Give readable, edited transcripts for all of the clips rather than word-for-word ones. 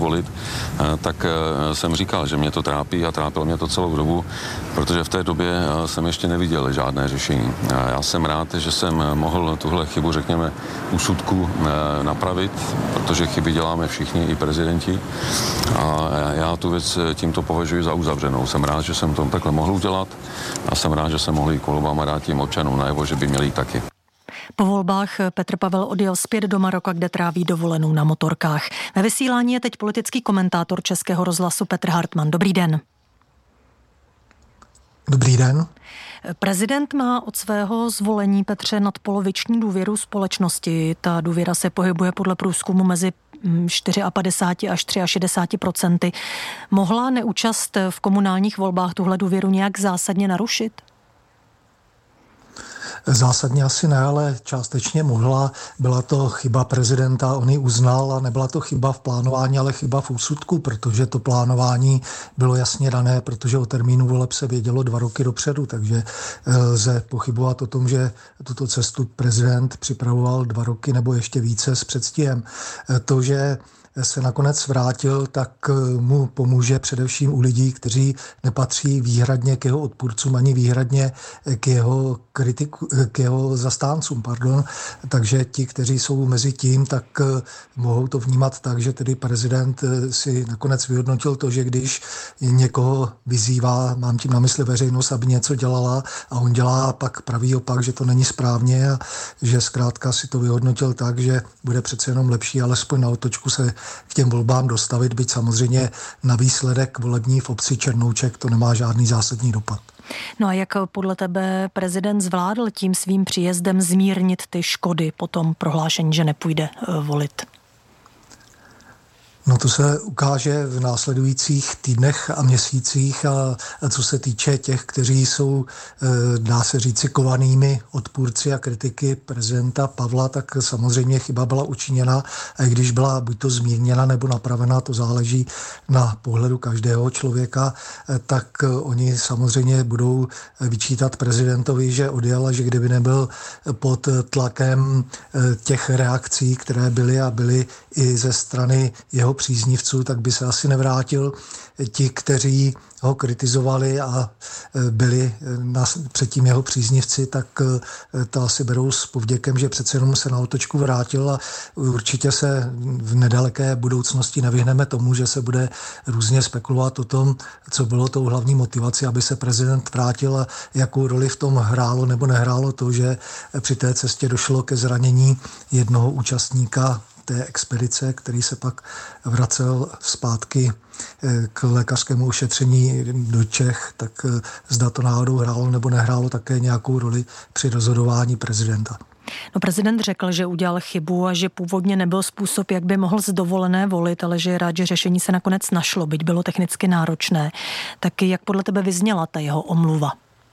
volit, tak jsem říkal, že mě to trápí a trápilo mě to celou dobu, protože v té době jsem ještě neviděl žádné řešení. Já jsem rád, že jsem mohl tuhle chybu, řekněme, úsudku napravit, protože chyby děláme všichni, i prezidenti. A já tu věc tímto považuji za uzavřenou. Jsem rád, že jsem to takhle mohl udělat a jsem rád, že jsem mohl jít k volbám a dát tím občanům najevo, že by měli jít taky. Po volbách Petr Pavel odjel zpět do Maroka, kde tráví dovolenou na motorkách. Ve vysílání je teď politický komentátor Českého rozhlasu Petr Hartmann. Dobrý den. Dobrý den. Prezident má od svého zvolení, Petře, nadpoloviční důvěru společnosti. Ta důvěra se pohybuje podle průzkumu mezi 54 až 63%. Mohla neúčast v komunálních volbách tuhle důvěru nějak zásadně narušit? Zásadně asi ne, ale částečně mohla. Byla to chyba prezidenta, on ji uznal a nebyla to chyba v plánování, ale chyba v úsudku, protože to plánování bylo jasně dané, protože o termínu voleb se vědělo 2 roky dopředu, takže lze pochybovat o tom, že tuto cestu prezident připravoval 2 roky nebo ještě více s předstihem. To, že se nakonec vrátil, tak mu pomůže především u lidí, kteří nepatří výhradně k jeho odpůrcům ani výhradně k jeho zastáncům. Takže ti, kteří jsou mezi tím, tak mohou to vnímat tak, že tedy prezident si nakonec vyhodnotil to, že když někoho vyzývá, mám tím na mysli veřejnost, aby něco dělala a on dělá pak pravý opak, že to není správně a že zkrátka si to vyhodnotil tak, že bude přece jenom lepší alespoň na otočku se k těm volbám dostavit, byť samozřejmě na výsledek volební v obci Černouček to nemá žádný zásadní dopad. No a jak podle tebe prezident zvládl tím svým příjezdem zmírnit ty škody po tom prohlášení, že nepůjde volit? No to se ukáže v následujících týdnech a měsících a co se týče těch, kteří jsou, dá se říci, kovanými odpůrci a kritiky prezidenta Pavla, tak samozřejmě chyba byla učiněna a i když byla buď to zmírněna nebo napravena, to záleží na pohledu každého člověka, tak oni samozřejmě budou vyčítat prezidentovi, že odjel a že kdyby nebyl pod tlakem těch reakcí, které byly a byly i ze strany jeho příznivců, tak by se asi nevrátil. Ti, kteří ho kritizovali a byli předtím jeho příznivci, tak to asi berou s povděkem, že přece jenom se na otočku vrátil a určitě se v nedaleké budoucnosti nevyhneme tomu, že se bude různě spekulovat o tom, co bylo tou hlavní motivací, aby se prezident vrátil a jakou roli v tom hrálo nebo nehrálo to, že při té cestě došlo ke zranění jednoho účastníka té expedice, který se pak vracel zpátky k lékařskému ošetření do Čech, tak zda to náhodou hrálo nebo nehrálo také nějakou roli při rozhodování prezidenta. No, prezident řekl, že udělal chybu a že původně nebyl způsob, jak by mohl z dovolené volit, ale že je rád, že řešení se nakonec našlo, byť bylo technicky náročné. Tak jak podle tebe vyzněla ta jeho omluva?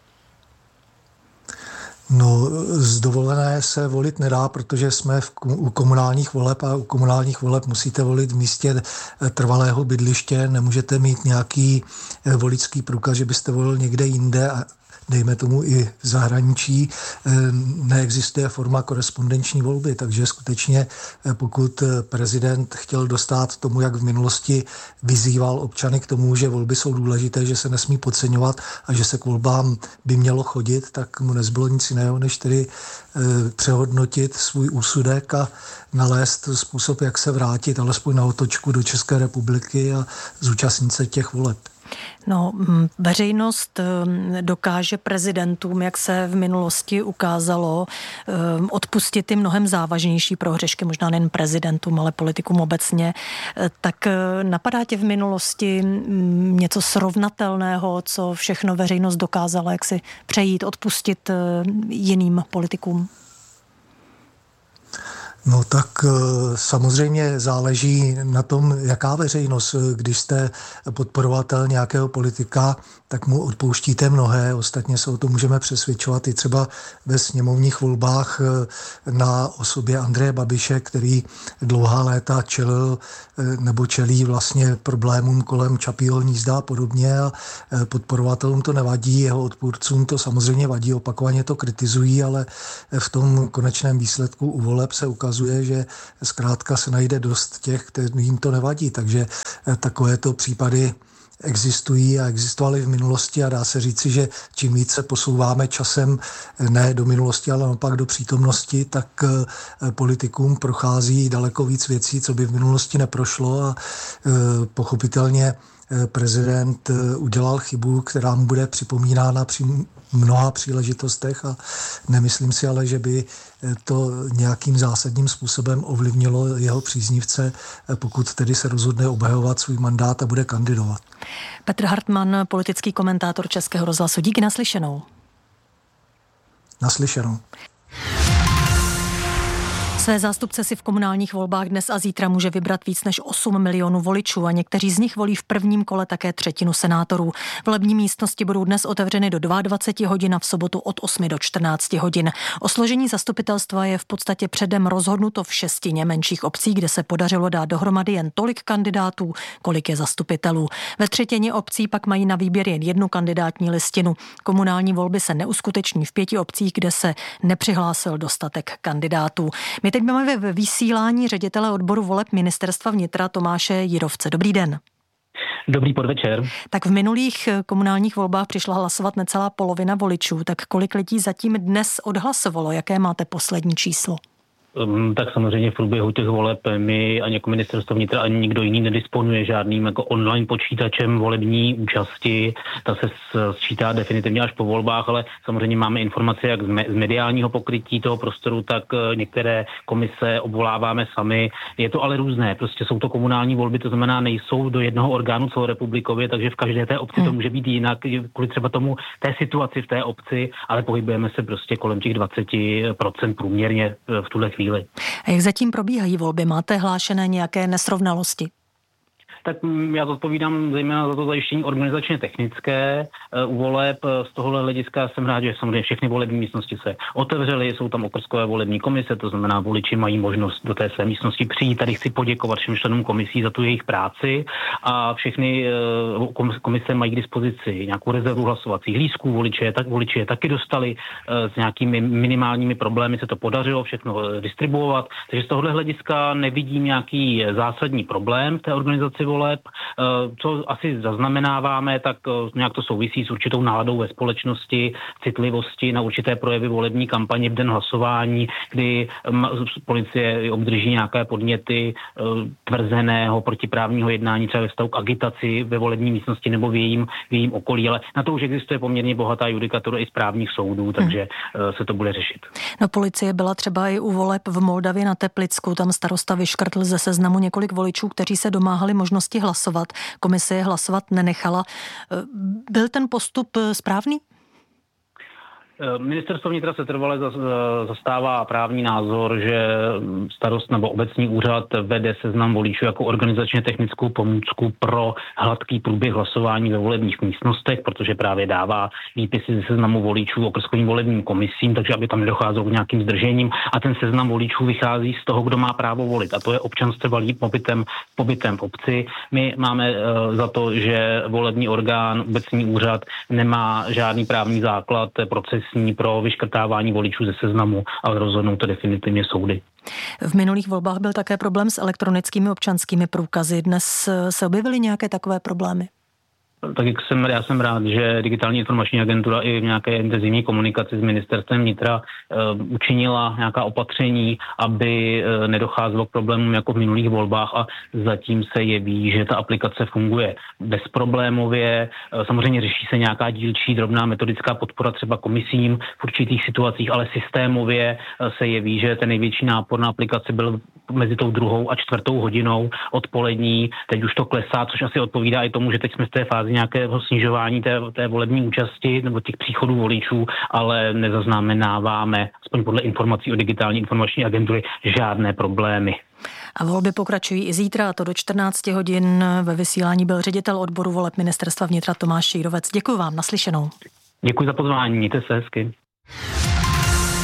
No, z dovolené se volit nedá, protože jsme u komunálních voleb a u komunálních voleb musíte volit v místě trvalého bydliště, nemůžete mít nějaký voličský průkaz, že byste volil někde jinde a dejme tomu i v zahraničí, neexistuje forma korespondenční volby, takže skutečně pokud prezident chtěl dostát tomu, jak v minulosti vyzýval občany k tomu, že volby jsou důležité, že se nesmí podceňovat a že se k volbám by mělo chodit, tak mu nezbylo nic jiného, než tedy přehodnotit svůj úsudek a nalézt způsob, jak se vrátit alespoň na otočku do České republiky a zúčastnit se těch voleb. No, veřejnost dokáže prezidentům, jak se v minulosti ukázalo, odpustit i mnohem závažnější prohřešky, možná nejen prezidentům, ale politikům obecně. Tak napadá tě v minulosti něco srovnatelného, co všechno veřejnost dokázala, jak si přejít, odpustit jiným politikům? No tak samozřejmě záleží na tom, jaká veřejnost. Když jste podporovatel nějakého politika, tak mu odpouštíte mnohé. Ostatně se o tom můžeme přesvědčovat i třeba ve sněmovních volbách na osobě Andreje Babiše, který dlouhá léta čelil nebo čelí vlastně problémům kolem Čapího hnízda a podobně a podporovatelům to nevadí, jeho odpůrcům to samozřejmě vadí, opakovaně to kritizují, ale v tom konečném výsledku u voleb se ukazuje, ukazuje, že zkrátka se najde dost těch, kterým to nevadí. Takže takovéto případy existují a existovaly v minulosti a dá se říci, že čím více posouváme časem ne do minulosti, ale naopak do přítomnosti, tak politikům prochází daleko víc věcí, co by v minulosti neprošlo a pochopitelně prezident udělal chybu, která mu bude připomínána při mnoha příležitostech a nemyslím si ale, že by to nějakým zásadním způsobem ovlivnilo jeho příznivce, pokud tedy se rozhodne obhajovat svůj mandát a bude kandidovat. Petr Hartmann, politický komentátor Českého rozhlasu. Díky, naslyšenou. Naslyšenou. Své zástupce si v komunálních volbách dnes a zítra může vybrat víc než 8 milionů voličů a někteří z nich volí v prvním kole také třetinu senátorů. Volební místnosti budou dnes otevřeny do 22 hodin a v sobotu od 8 do 14 hodin. O složení zastupitelstva je v podstatě předem rozhodnuto v 6 menších obcí, kde se podařilo dát dohromady jen tolik kandidátů, kolik je zastupitelů. Ve 1/3 obcí pak mají na výběr jen jednu kandidátní listinu. Komunální volby se neuskuteční v 5 obcích, kde se nepřihlásil dostatek kandidátů. My teď máme ve vysílání ředitele odboru voleb Ministerstva vnitra Tomáše Jirovce. Dobrý den. Dobrý podvečer. Tak v minulých komunálních volbách přišla hlasovat necelá polovina voličů. Tak kolik lidí zatím dnes odhlasovalo? Jaké máte poslední číslo? Tak samozřejmě v průběhu těch voleb my ani jako Ministerstvo vnitra, ani nikdo jiný nedisponuje žádným jako online počítačem volební účasti. Ta se sčítá definitivně až po volbách, ale samozřejmě máme informace jak z mediálního pokrytí toho prostoru, tak některé komise obvoláváme sami. Je to ale různé, prostě jsou to komunální volby, to znamená nejsou do jednoho orgánu celorepublikově, takže v každé té obci to může být jinak, kvůli třeba tomu té situaci v té obci, ale pohybujeme se prostě kolem těch 20% průměrně v tuhle chvíli. A jak zatím probíhají volby? Máte hlášené nějaké nesrovnalosti? Tak já zodpovídám zejména za to zajištění organizačně technické u voleb. Z tohohle hlediska jsem rád, že samozřejmě všechny volební místnosti se otevřely, jsou tam okrskové volební komise, to znamená, voliči mají možnost do té své místnosti přijít. Tady chci poděkovat všem členům komisí za tu jejich práci a všechny komise mají k dispozici nějakou rezervu hlasovacích lístků, voliči je taky dostali, s nějakými minimálními problémy se to podařilo všechno distribuovat, takže z tohohle hlediska nevidím nějaký zásadní problém v té organizaci voleb. Co asi zaznamenáváme, tak nějak to souvisí s určitou náladou ve společnosti, citlivosti na určité projevy volební kampaně v den hlasování, kdy policie obdrží nějaké podněty tvrzeného protiprávního jednání třeba ve vztahu k agitaci ve volební místnosti nebo v jejím okolí, ale na to už existuje poměrně bohatá judikatura i správních soudů, takže se to bude řešit. No, policie byla třeba i u voleb v Moldavě na Teplicku, tam starosta vyškrtl ze seznamu několik voličů, kteří se domáhali možnosti hlasovat. Komise je hlasovat nenechala. Byl ten postup správný? Ministerstvo vnitra se trvale zastává právní názor, že starost nebo obecní úřad vede seznam voličů jako organizačně technickou pomůcku pro hladký průběh hlasování ve volebních místnostech, protože právě dává výpisy ze seznamu voličů okrskovým volebním komisím, takže aby tam nedocházelo k nějakým zdržením a ten seznam voličů vychází z toho, kdo má právo volit a to je občan s trvalým pobytem v obci. My máme za to, že volební orgán, obecní úřad nemá žádný právní základ procesní pro vyškrtávání voličů ze seznamu, ale rozhodnou to definitivně soudy. V minulých volbách byl také problém s elektronickými občanskými průkazy. Dnes se objevily nějaké takové problémy? Tak já jsem rád, že Digitální informační agentura i v nějaké intenzivní komunikaci s ministerstvem vnitra učinila nějaká opatření, aby nedocházelo k problémům jako v minulých volbách a zatím se jeví, že ta aplikace funguje bezproblémově. Samozřejmě řeší se nějaká dílčí drobná metodická podpora třeba komisím v určitých situacích, ale systémově se jeví, že ten největší nápor na aplikaci byl mezi tou 2. a 4. hodinou odpolední. Teď už to klesá, což asi odpovídá i tomu, že teď jsme v té fázi nějakého snižování té volební účasti nebo těch příchodů voličů, ale nezaznamenáváme, aspoň podle informací o Digitální informační agentury, žádné problémy. A volby pokračují i zítra, a to do 14 hodin. Ve vysílání byl ředitel odboru voleb Ministerstva vnitra Tomáš Jirovec. Děkuji vám, naslyšenou. Děkuji za pozvání, mějte se hezky.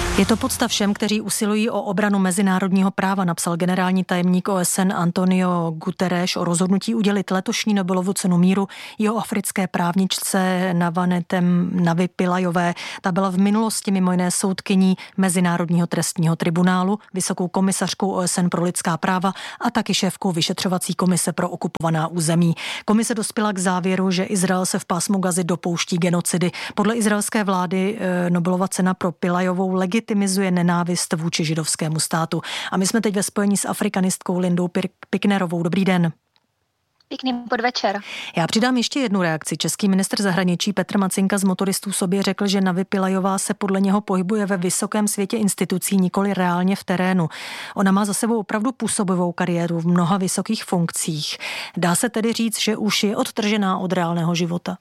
Je to podsta všem, kteří usilují o obranu mezinárodního práva, napsal generální tajemník OSN Antonio Guterres o rozhodnutí udělit letošní Nobelovu cenu míru jihoafrické právničce Navanetem Navi Pillajové. Ta byla v minulosti mimo jiné soudkyní Mezinárodního trestního tribunálu, vysokou komisařkou OSN pro lidská práva a taky šéfkou vyšetřovací komise pro okupovaná území. Komise dospěla k závěru, že Izrael se v pásmu Gazy dopouští genocidy. Podle izraelské vlády Nobelova cena pro Pillajovou legitimizuje nenávist vůči židovskému státu. A my jsme teď ve spojení s afrikanistkou Lindou Piknerovou. Dobrý den. Pěkný podvečer. Já přidám ještě jednu reakci. Český ministr zahraničí Petr Macinka z Motoristů sobě řekl, že Navi Pillajová se podle něho pohybuje ve vysokém světě institucí, nikoli reálně v terénu. Ona má za sebou opravdu působivou kariéru v mnoha vysokých funkcích. Dá se tedy říct, že už je odtržená od reálného života?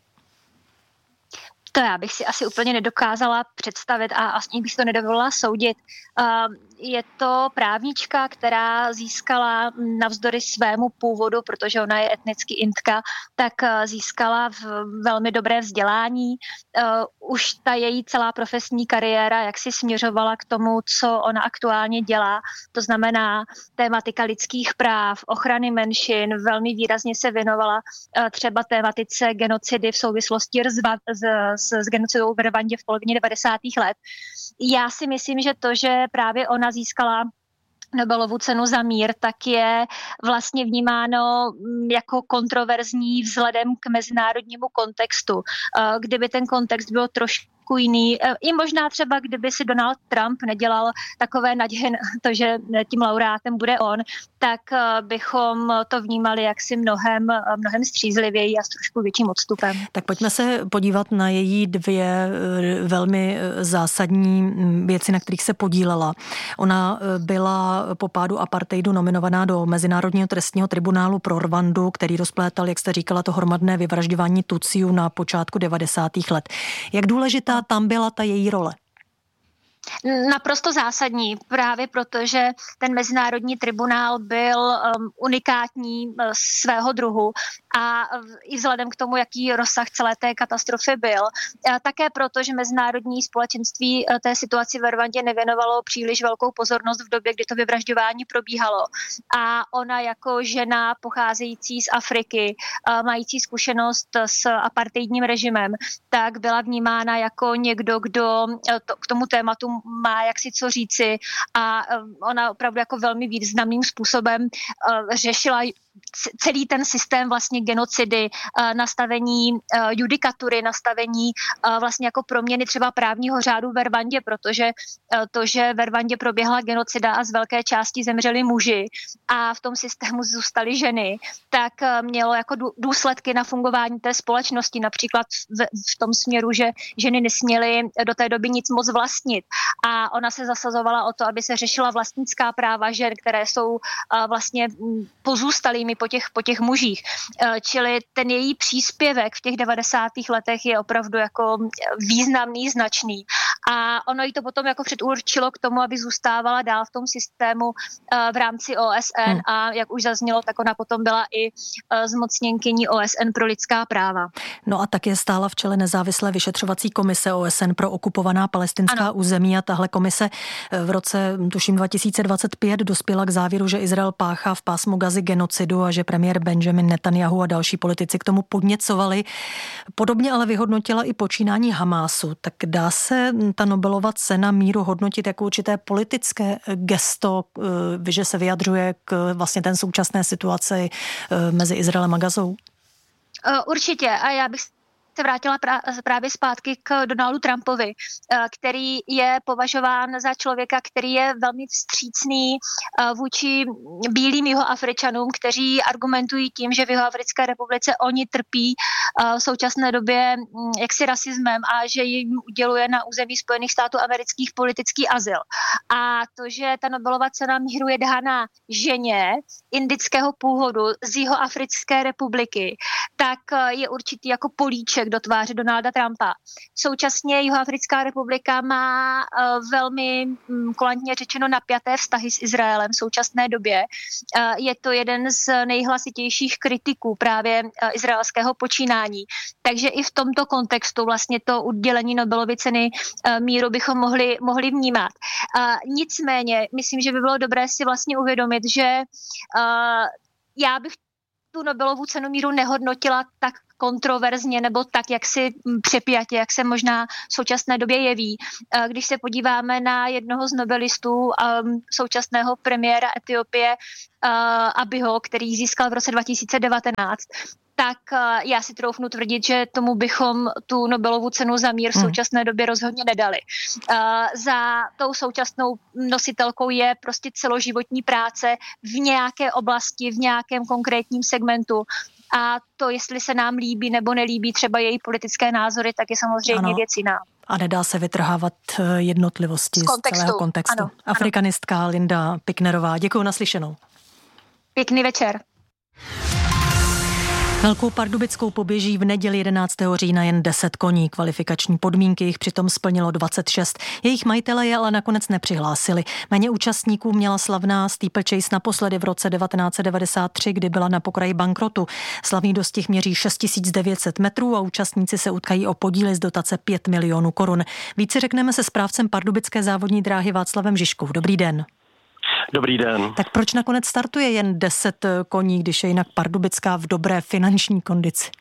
To já bych si asi úplně nedokázala představit a asi bych to nedovolila soudit. Je to právnička, která získala navzdory svému původu, protože ona je etnicky Indka, tak získala velmi dobré vzdělání. Už ta její celá profesní kariéra jak si směřovala k tomu, co ona aktuálně dělá. To znamená tématika lidských práv, ochrany menšin, velmi výrazně se věnovala třeba tématice genocidy v souvislosti s genocidou v Rwandě v polovině 90. let. Já si myslím, že to, že právě ona získala Nobelovu cenu za mír, tak je vlastně vnímáno jako kontroverzní vzhledem k mezinárodnímu kontextu. Kdyby ten kontext byl trošku jiný, i možná třeba, kdyby si Donald Trump nedělal takové naděje na to, že tím laureátem bude on, tak bychom to vnímali jaksi mnohem střízlivěji a s trošku větším odstupem. Tak pojďme se podívat na její dvě velmi zásadní věci, na kterých se podílela. Ona byla po pádu apartheidu nominovaná do Mezinárodního trestního tribunálu pro Rwandu, který rozplétal, jak jste říkala, to hromadné vyvražďování Tutsiů na počátku 90. let. Jak důležitá tam byla ta její role? Naprosto zásadní, právě protože ten mezinárodní tribunál byl unikátní svého druhu a i vzhledem k tomu, jaký rozsah celé té katastrofy byl. Také proto, že mezinárodní společenství té situaci ve Rwandě nevěnovalo příliš velkou pozornost v době, kdy to vyvražďování probíhalo. A ona jako žena pocházející z Afriky, mající zkušenost s apartheidním režimem, tak byla vnímána jako někdo, kdo k tomu tématu má jaksi co říci a ona opravdu jako velmi významným způsobem řešila celý ten systém vlastně genocidy, nastavení judikatury, nastavení vlastně jako proměny třeba právního řádu ve Rwandě, protože to, že ve Rwandě proběhla genocida a z velké části zemřeli muži a v tom systému zůstaly ženy, tak mělo jako důsledky na fungování té společnosti, například v tom směru, že ženy nesměly do té doby nic moc vlastnit. A ona se zasazovala o to, aby se řešila vlastnická práva žen, které jsou vlastně pozůstalými po těch mužích. Čili ten její příspěvek v těch 90. letech je opravdu jako významný, značný. A ono jí to potom jako předurčilo k tomu, aby zůstávala dál v tom systému v rámci OSN a jak už zaznělo, tak ona potom byla i zmocněnkyní OSN pro lidská práva. No a také stála v čele nezávislé vyšetřovací komise OSN pro okupovaná palestinská území a tahle komise v roce, tuším 2025, dospěla k závěru, že Izrael páchá v pásmu Gazy genocidu a že premiér Benjamin Netanyahu a další politici k tomu podněcovali. Podobně ale vyhodnotila i počínání Hamásu. Tak dá se ta Nobelova cena míru hodnotit jako určité politické gesto, že se vyjadřuje k vlastně ten současné situaci mezi Izraelem a Gazou? Určitě a já bych se vrátila právě zpátky k Donaldu Trumpovi, který je považován za člověka, který je velmi vstřícný vůči bílým Jihoafričanům, kteří argumentují tím, že v Jihoafrické republice oni trpí v současné době jaksi rasismem a že jim uděluje na území Spojených států amerických politický azyl. A to, že ta Nobelova cena míru je dána ženě indického původu z Jihoafrické republiky, tak je určitý jako políček do tváře Donalda Trumpa. Současně Jihoafrická republika má velmi kulantně řečeno napjaté vztahy s Izraelem v současné době. Je to jeden z nejhlasitějších kritiků právě izraelského počínání. Takže i v tomto kontextu vlastně to udělení Nobelovy ceny míru bychom mohli vnímat. Nicméně myslím, že by bylo dobré si vlastně uvědomit, že já bych tu Nobelovu cenu míru nehodnotila tak kontroverzně nebo tak, jak si přepjatě, jak se možná v současné době jeví. Když se podíváme na jednoho z nobelistů, současného premiéra Etiopie Abiho, který získal v roce 2019, tak já si troufnu tvrdit, že tomu bychom tu Nobelovu cenu za mír v současné době rozhodně nedali. Za tou současnou nositelkou je prostě celoživotní práce v nějaké oblasti, v nějakém konkrétním segmentu. A to, jestli se nám líbí nebo nelíbí třeba její politické názory, tak je samozřejmě věc jiná. A nedá se vytrhávat jednotlivosti z celého kontextu. Ano, Afrikanistka Linda Piknerová. Děkuji, naslyšenou. Pěkný večer. Velkou Pardubickou poběží v neděli 11. října jen 10 koní. Kvalifikační podmínky jich přitom splnilo 26. Jejich majitele je ale nakonec nepřihlásili. Méně účastníků měla slavná Steeplechase naposledy v roce 1993, kdy byla na pokraji bankrotu. Slavný dostih měří 6900 metrů a účastníci se utkají o podíly z dotace 5 milionů korun. Více řekneme se správcem Pardubické závodní dráhy Václavem Žižkou. Dobrý den. Dobrý den. Tak proč nakonec startuje jen 10 koní, když je jinak Pardubická v dobré finanční kondici?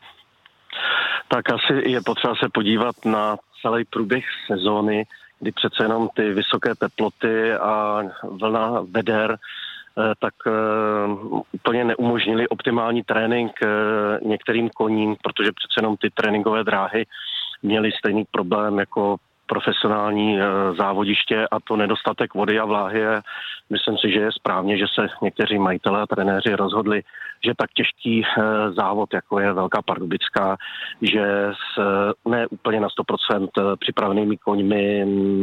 Tak asi je potřeba se podívat na celý průběh sezóny, kdy přece jenom ty vysoké teploty a vlna veder tak úplně neumožnili optimální trénink některým koním, protože přece jenom ty tréninkové dráhy měly stejný problém jako profesionální závodiště, a to nedostatek vody a vláhy. Myslím si, že je správně, že se někteří majitelé a trenéři rozhodli, že tak těžký závod, jako je Velká Pardubická, že s ne úplně na 100% připravenými koňmi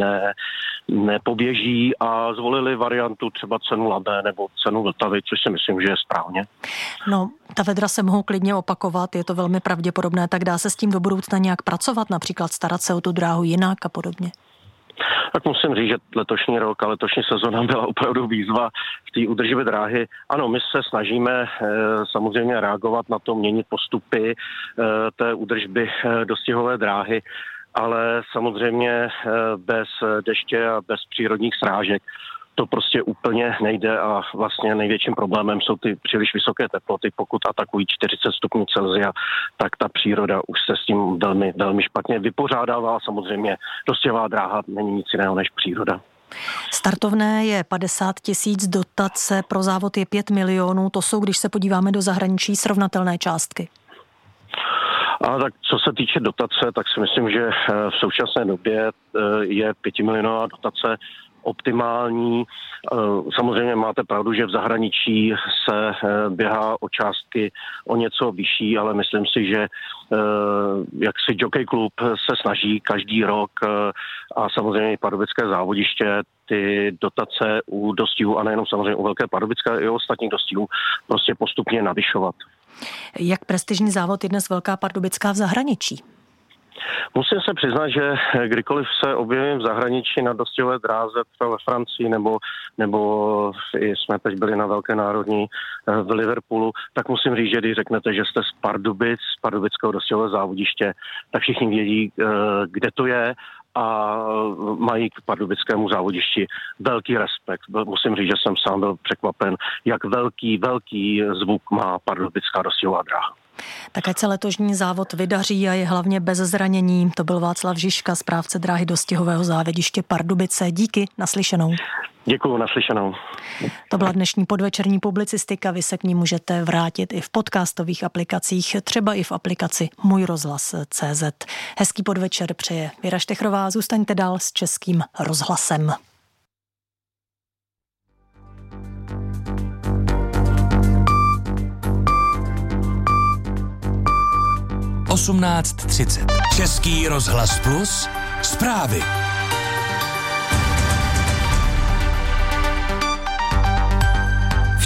nepoběží a zvolili variantu třeba cenu Labe nebo cenu Vltavy, což si myslím, že je správně. No, ta vedra se mohou klidně opakovat, je to velmi pravděpodobné, tak dá se s tím do budoucna nějak pracovat, například starat se o tu dráhu jinak a podobně? Tak musím říct, že letošní rok a letošní sezona byla opravdu výzva v té údržbě dráhy. Ano, my se snažíme samozřejmě reagovat na to, měnit postupy té údržby dostihové dráhy, ale samozřejmě bez deště a bez přírodních srážek to prostě úplně nejde a vlastně největším problémem jsou ty příliš vysoké teploty. Pokud atakují 40 stupňů Celsia, tak ta příroda už se s tím velmi, velmi špatně vypořádává. Samozřejmě dostihová dráha není nic jiného než příroda. Startovné je 50 000, dotace pro závod je 5 milionů. To jsou, když se podíváme do zahraničí, srovnatelné částky. A tak co se týče dotace, tak si myslím, že v současné době je 5 milionová dotace optimální. Samozřejmě máte pravdu, že v zahraničí se běhá o částky o něco vyšší, ale myslím si, že jak si Jockey Club se snaží každý rok a samozřejmě i pardubické závodiště ty dotace u dostihů, a nejenom samozřejmě u Velké Pardubické, i u ostatních dostihů prostě postupně navyšovat. Jak prestižní závod je dnes Velká Pardubická v zahraničí? Musím se přiznat, že kdykoliv se objevím v zahraničí na dostihové dráze, třeba ve Francii, nebo jsme teď byli na Velké národní v Liverpoolu, tak musím říct, že když řeknete, že jste z Pardubic, z pardubického dostihové závodiště, tak všichni vědí, kde to je a mají k pardubickému závodišti velký respekt. Musím říct, že jsem sám byl překvapen, jak velký zvuk má pardubická dostihová dráha. Tak ať se letošní závod vydaří a je hlavně bez zranění. To byl Václav Žižka, správce dráhy dostihového závodiště Pardubice. Díky, naslyšenou. Děkuju, naslyšenou. To byla dnešní podvečerní publicistika. Vy se k ní můžete vrátit i v podcastových aplikacích, třeba i v aplikaci Můj rozhlas.cz. Hezký podvečer přeje Věra Štechrová. Zůstaňte dál s Českým rozhlasem. Český rozhlas Plus, zprávy.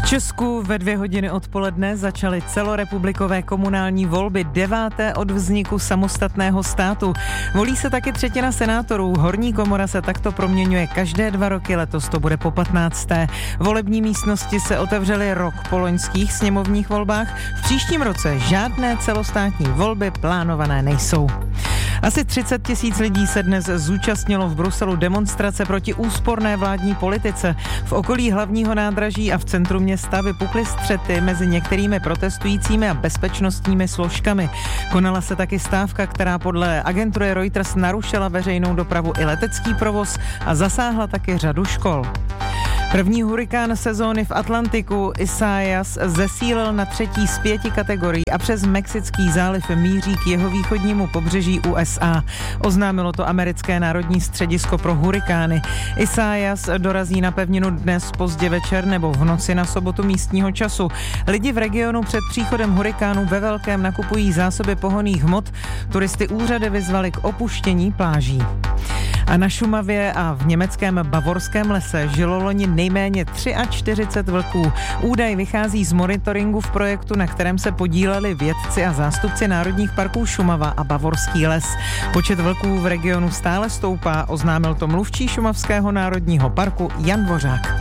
Česku ve 2 hodiny odpoledne začaly celorepublikové komunální volby, 9. od vzniku samostatného státu. Volí se taky 1/3 senátorů. Horní komora se takto proměňuje každé 2 roky, letos to bude po 15. Volební místnosti se otevřely rok po loňských sněmovních volbách. V příštím roce žádné celostátní volby plánované nejsou. Asi 30 000 lidí se dnes zúčastnilo v Bruselu demonstrace proti úsporné vládní politice. V okolí hlavního nádraží a v centru města vypukly střety mezi některými protestujícími a bezpečnostními složkami. Konala se taky stávka, která podle agentury Reuters narušila veřejnou dopravu i letecký provoz a zasáhla taky řadu škol. První hurikán sezóny v Atlantiku Isaias zesílil na 3. z 5 kategorií a přes Mexický záliv míří k jihovýchodnímu pobřeží USA. Oznámilo to americké národní středisko pro hurikány. Isaias dorazí na pevninu dnes pozdě večer nebo v noci na sobotu místního času. Lidi v regionu před příchodem hurikánu ve velkém nakupují zásoby pohonných hmot. Turisty úřady vyzvaly k opuštění pláží. A na Šumavě a v německém Bavorském lese žilo loni nejméně 43 vlků. Údaj vychází z monitoringu v projektu, na kterém se podíleli vědci a zástupci národních parků Šumava a Bavorský les. Počet vlků v regionu stále stoupá, oznámil to mluvčí Šumavského národního parku Jan Dvořák.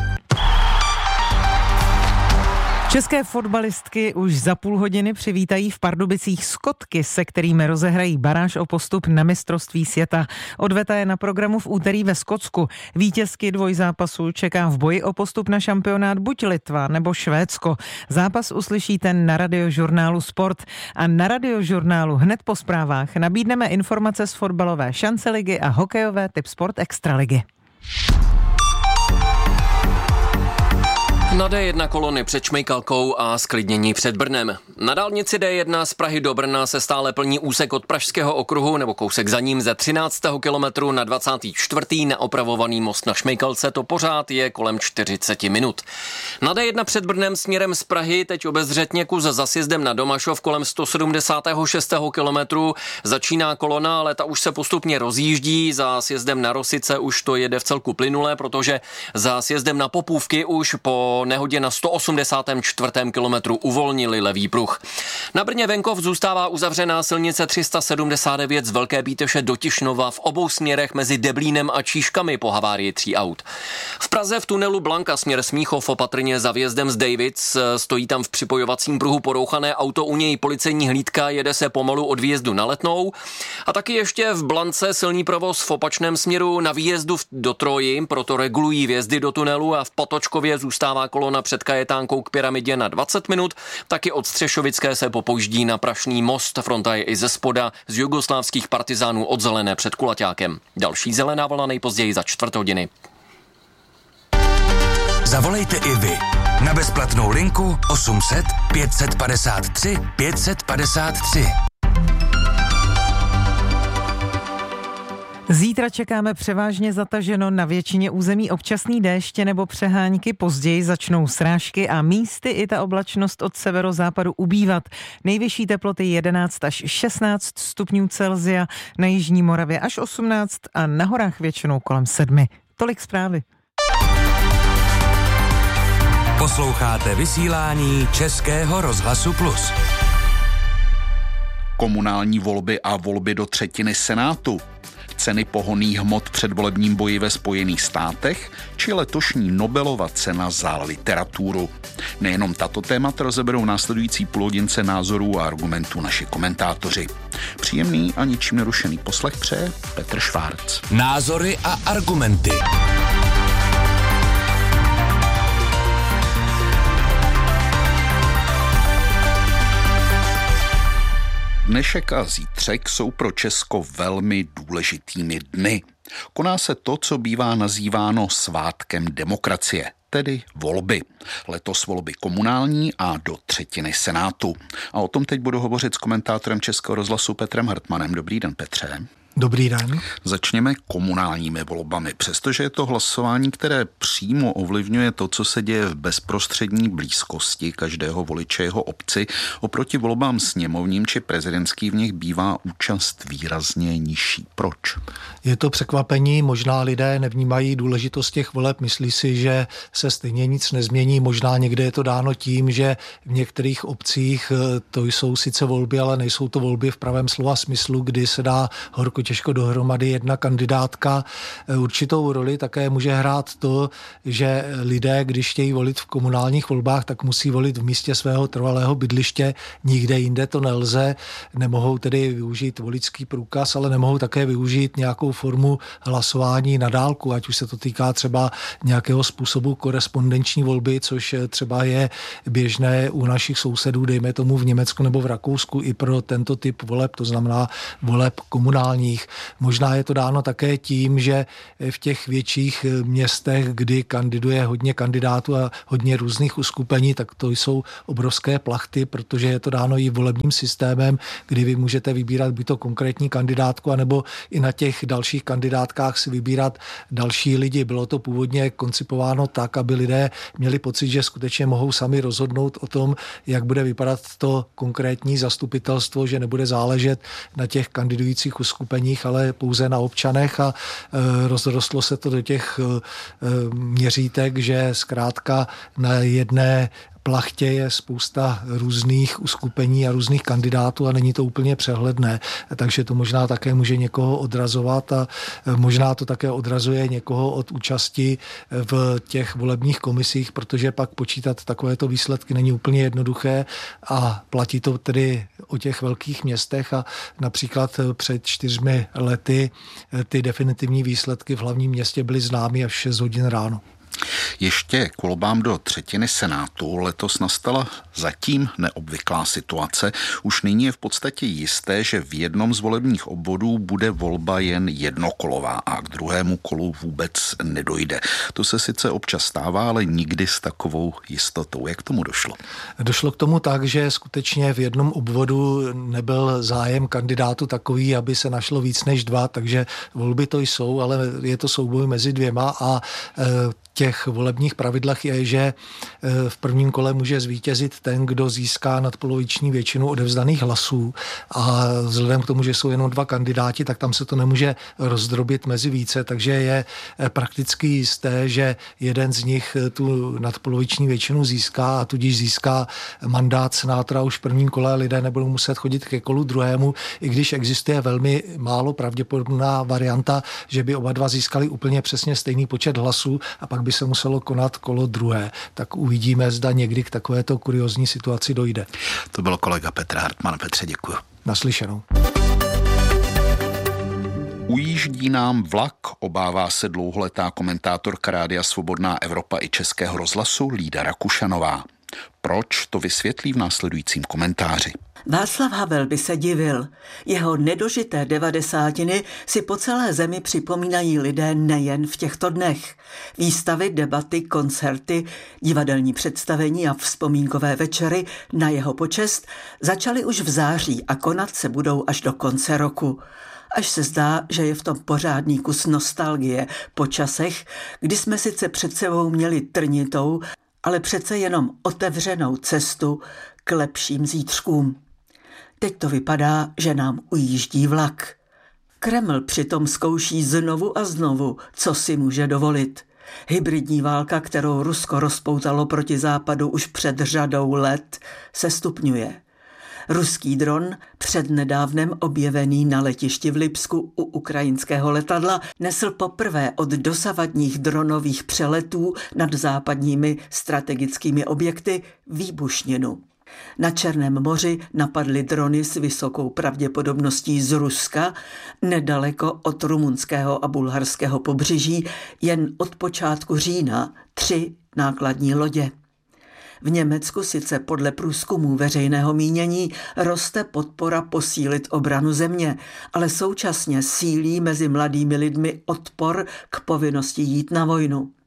České fotbalistky už za půl hodiny přivítají v Pardubicích Skotky, se kterými rozehrají baráž o postup na mistrovství světa. Odveta je na programu v úterý ve Skotsku. Vítězky dvojzápasu čeká v boji o postup na šampionát buď Litva nebo Švédsko. Zápas uslyšíte na Radiožurnálu Sport. A na Radiožurnálu hned po zprávách nabídneme informace z fotbalové šanceligy a hokejové Tipsport Extraligy. Na D1 kolony před Šmejkalkou a zklidnění před Brnem. Na dálnici D1 z Prahy do Brna se stále plní úsek od Pražského okruhu nebo kousek za ním ze 13. kilometru na 24. Neopravovaný most na Šmejkalce, to pořád je kolem 40 minut. Na D1 před Brnem směrem z Prahy teď obezřetně kus za sjezdem na Domašov kolem 176. kilometru začíná kolona, ale ta už se postupně rozjíždí. Za sjezdem na Rosice už to jede v celku plynule, protože za sjezdem na Popůvky už po nehodě na 184. kilometru uvolnili levý pruh. Na Brně venkov zůstává uzavřená silnice 379 z Velké Bíteše do Tišnova v obou směrech mezi Deblínem a Číškami po havárii 3 aut. V Praze v tunelu Blanka směr Smíchov opatrně za vjezdem z Davids stojí tam v připojovacím pruhu porouchané auto, u něj policejní hlídka, jede se pomalu od výjezdu na Letnou. A taky ještě v Blance silný provoz v opačném směru na výjezdu do Troji, proto regulují vjezdy do tunelu a v Potočkově zůstává kolona před Kajetánkou k pyramidě na 20 minut, taky od Střešovické se popouždí na Prašný most, fronta je i ze spoda z jugoslávských partizánů od Zelené před Kulaťákem. Další zelená vlna nejpozději za 1/4. Zavolejte i vy na bezplatnou linku 800 553 553. Zítra čekáme převážně zataženo, na většině území občasný déště nebo přehánky, později začnou srážky a místy i ta oblačnost od severozápadu ubývat. Nejvyšší teploty 11 až 16 stupňů Celsia, na jižní Moravě až 18 a na horách většinou kolem 7. Tolik zprávy. Posloucháte vysílání Českého rozhlasu Plus. Komunální volby a volby do 1/3 Senátu. Ceny pohonných hmot před volebním boji ve Spojených státech či letošní Nobelova cena za literaturu. Nejenom tato témata rozeberou následující půlhodince názorů a argumentů naši komentátoři. Příjemný a ničím nerušený poslech přeje Petr Švárc. Názory a argumenty. Dnešek a zítřek jsou pro Česko velmi důležitými dny. Koná se to, co bývá nazýváno svátkem demokracie, tedy volby. Letos volby komunální a do 1/3 Senátu. A o tom teď budu hovořit s komentátorem Českého rozhlasu Petrem Hartmanem. Dobrý den, Petře. Dobrý den. Začněme komunálními volbami. Přestože je to hlasování, které přímo ovlivňuje to, co se děje v bezprostřední blízkosti každého voliče jeho obci, oproti volbám sněmovním či prezidentským v nich bývá účast výrazně nižší. Proč? Je to překvapení, možná lidé nevnímají důležitost těch voleb, myslí si, že se stejně nic nezmění, možná někde je to dáno tím, že v některých obcích to jsou sice volby, ale nejsou to volby v pravém slova smyslu, kdy se dá horko těžko dohromady jedna kandidátka. Určitou roli také může hrát to, že lidé, když chtějí volit v komunálních volbách, tak musí volit v místě svého trvalého bydliště, nikde jinde to nelze, nemohou tedy využít voličský průkaz, ale nemohou také využít nějakou formu hlasování na dálku, ať už se to týká třeba nějakého způsobu korespondenční volby, což třeba je běžné u našich sousedů, dejme tomu v Německu nebo v Rakousku i pro tento typ voleb, to znamená voleb komunálních. Možná je to dáno také tím, že v těch větších městech, kdy kandiduje hodně kandidátů a hodně různých uskupení, tak to jsou obrovské plachty, protože je to dáno i volebním systémem, kdy vy můžete vybírat buď to konkrétní kandidátku, anebo i na těch dalších kandidátkách si vybírat další lidi. Bylo to původně koncipováno tak, aby lidé měli pocit, že skutečně mohou sami rozhodnout o tom, jak bude vypadat to konkrétní zastupitelstvo, že nebude záležet na těch kandidujících uskupeních, ale pouze na občanech a rozrostlo se to do těch měřítek, že zkrátka na jedné plachtě je spousta různých uskupení a různých kandidátů a není to úplně přehledné. Takže to možná také může někoho odrazovat a možná to také odrazuje někoho od účasti v těch volebních komisích, protože pak počítat takovéto výsledky není úplně jednoduché a platí to tedy o těch velkých městech a například před 4 lety ty definitivní výsledky v hlavním městě byly známy až 6 hodin ráno. Ještě k volbám do třetiny Senátu letos nastala zatím neobvyklá situace. Už nyní je v podstatě jisté, že v jednom z volebních obvodů bude volba jen jednokolová a k druhému kolu vůbec nedojde. To se sice občas stává, ale nikdy s takovou jistotou. Jak k tomu došlo? Došlo k tomu tak, že skutečně v jednom obvodu nebyl zájem kandidátu takový, aby se našlo víc než 2, takže volby to jsou, ale je to souboj mezi 2 a těch volebních pravidlech je, že v prvním kole může zvítězit ten, kdo získá nadpoloviční většinu odevzdaných hlasů a vzhledem k tomu, že jsou jenom 2 kandidáti, tak tam se to nemůže rozdrobit mezi více, takže je prakticky jisté, že jeden z nich tu nadpoloviční většinu získá a tudíž získá mandát senátora už v prvním kole, lidé nebudou muset chodit ke kolu druhému, i když existuje velmi málo pravděpodobná varianta, že by oba 2 získali úplně přesně stejný počet hlasů a pak by se muselo konat kolo druhé. Tak uvidíme, zda někdy k takovéto kuriózní situaci dojde. To byl kolega Petr Hartmann. Petře, děkuji. Naslyšenou. Ujíždí nám vlak, obává se dlouholetá komentátorka Rádia Svobodná Evropa i Českého rozhlasu Lída Rakušanová. Proč, to vysvětlí v následujícím komentáři. Václav Havel by se divil. Jeho nedožité 90 si po celé zemi připomínají lidé nejen v těchto dnech. Výstavy, debaty, koncerty, divadelní představení a vzpomínkové večery na jeho počest začaly už v září a konat se budou až do konce roku. Až se zdá, že je v tom pořádný kus nostalgie po časech, kdy jsme sice před sebou měli trnitou, ale přece jenom otevřenou cestu k lepším zítřkům. Teď to vypadá, že nám ujíždí vlak. Kreml přitom zkouší znovu a znovu, co si může dovolit. Hybridní válka, kterou Rusko rozpoutalo proti západu už před řadou let, se stupňuje. Ruský dron, přednedávnem objevený na letišti v Lipsku u ukrajinského letadla, nesl poprvé od dosavadních dronových přeletů nad západními strategickými objekty výbušninu. Na Černém moři napadly drony s vysokou pravděpodobností z Ruska, nedaleko od rumunského a bulharského pobřeží, jen od počátku října 3 nákladní lodě. V Německu sice podle průzkumů veřejného mínění roste podpora posílit obranu země, ale současně sílí mezi mladými lidmi odpor k povinnosti jít na vojnu.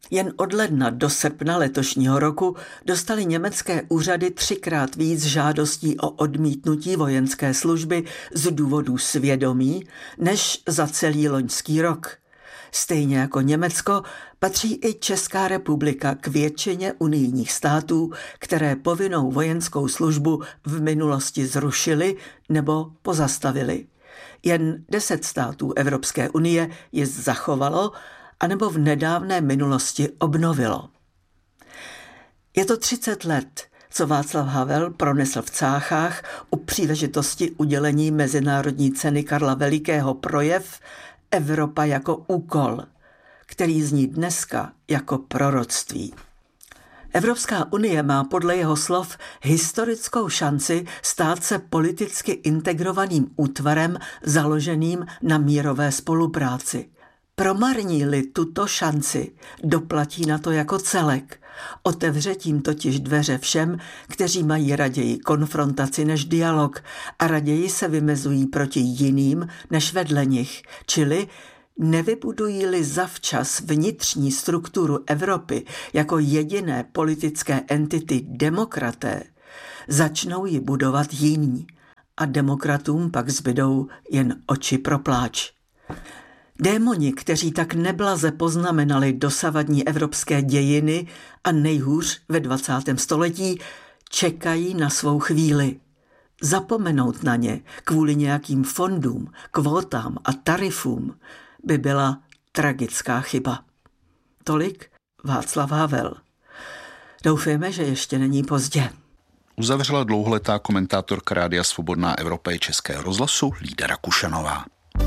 Jen od ledna do srpna letošního roku dostali německé úřady 3krát víc žádostí o odmítnutí vojenské služby z důvodu svědomí než za celý loňský rok. Stejně jako Německo patří i Česká republika k většině unijních států, které povinnou vojenskou službu v minulosti zrušily nebo pozastavily. Jen 10 států Evropské unie ji zachovalo anebo v nedávné minulosti obnovilo. Je to 30 let, co Václav Havel pronesl v Cáchách u příležitosti udělení mezinárodní ceny Karla Velikého projev Evropa jako úkol, který zní dneska jako proroctví. Evropská unie má podle jeho slov historickou šanci stát se politicky integrovaným útvarem založeným na mírové spolupráci. Promarní-li tuto šanci, doplatí na to jako celek. Otevře tím totiž dveře všem, kteří mají raději konfrontaci než dialog a raději se vymezují proti jiným než vedle nich, čili nevybudují-li zavčas vnitřní strukturu Evropy jako jediné politické entity demokraté, začnou ji budovat jiní a demokratům pak zbydou jen oči pro pláč. Démoni, kteří tak neblaze poznamenali dosavadní evropské dějiny a nejhůř ve 20. století, čekají na svou chvíli. Zapomenout na ně kvůli nějakým fondům, kvótám a tarifům by byla tragická chyba. Tolik Václav Havel. Doufejme, že ještě není pozdě. Uzavřela dlouholetá komentátorka Rádia Svobodná Evropa Českého rozhlasu Lída Rakušanová.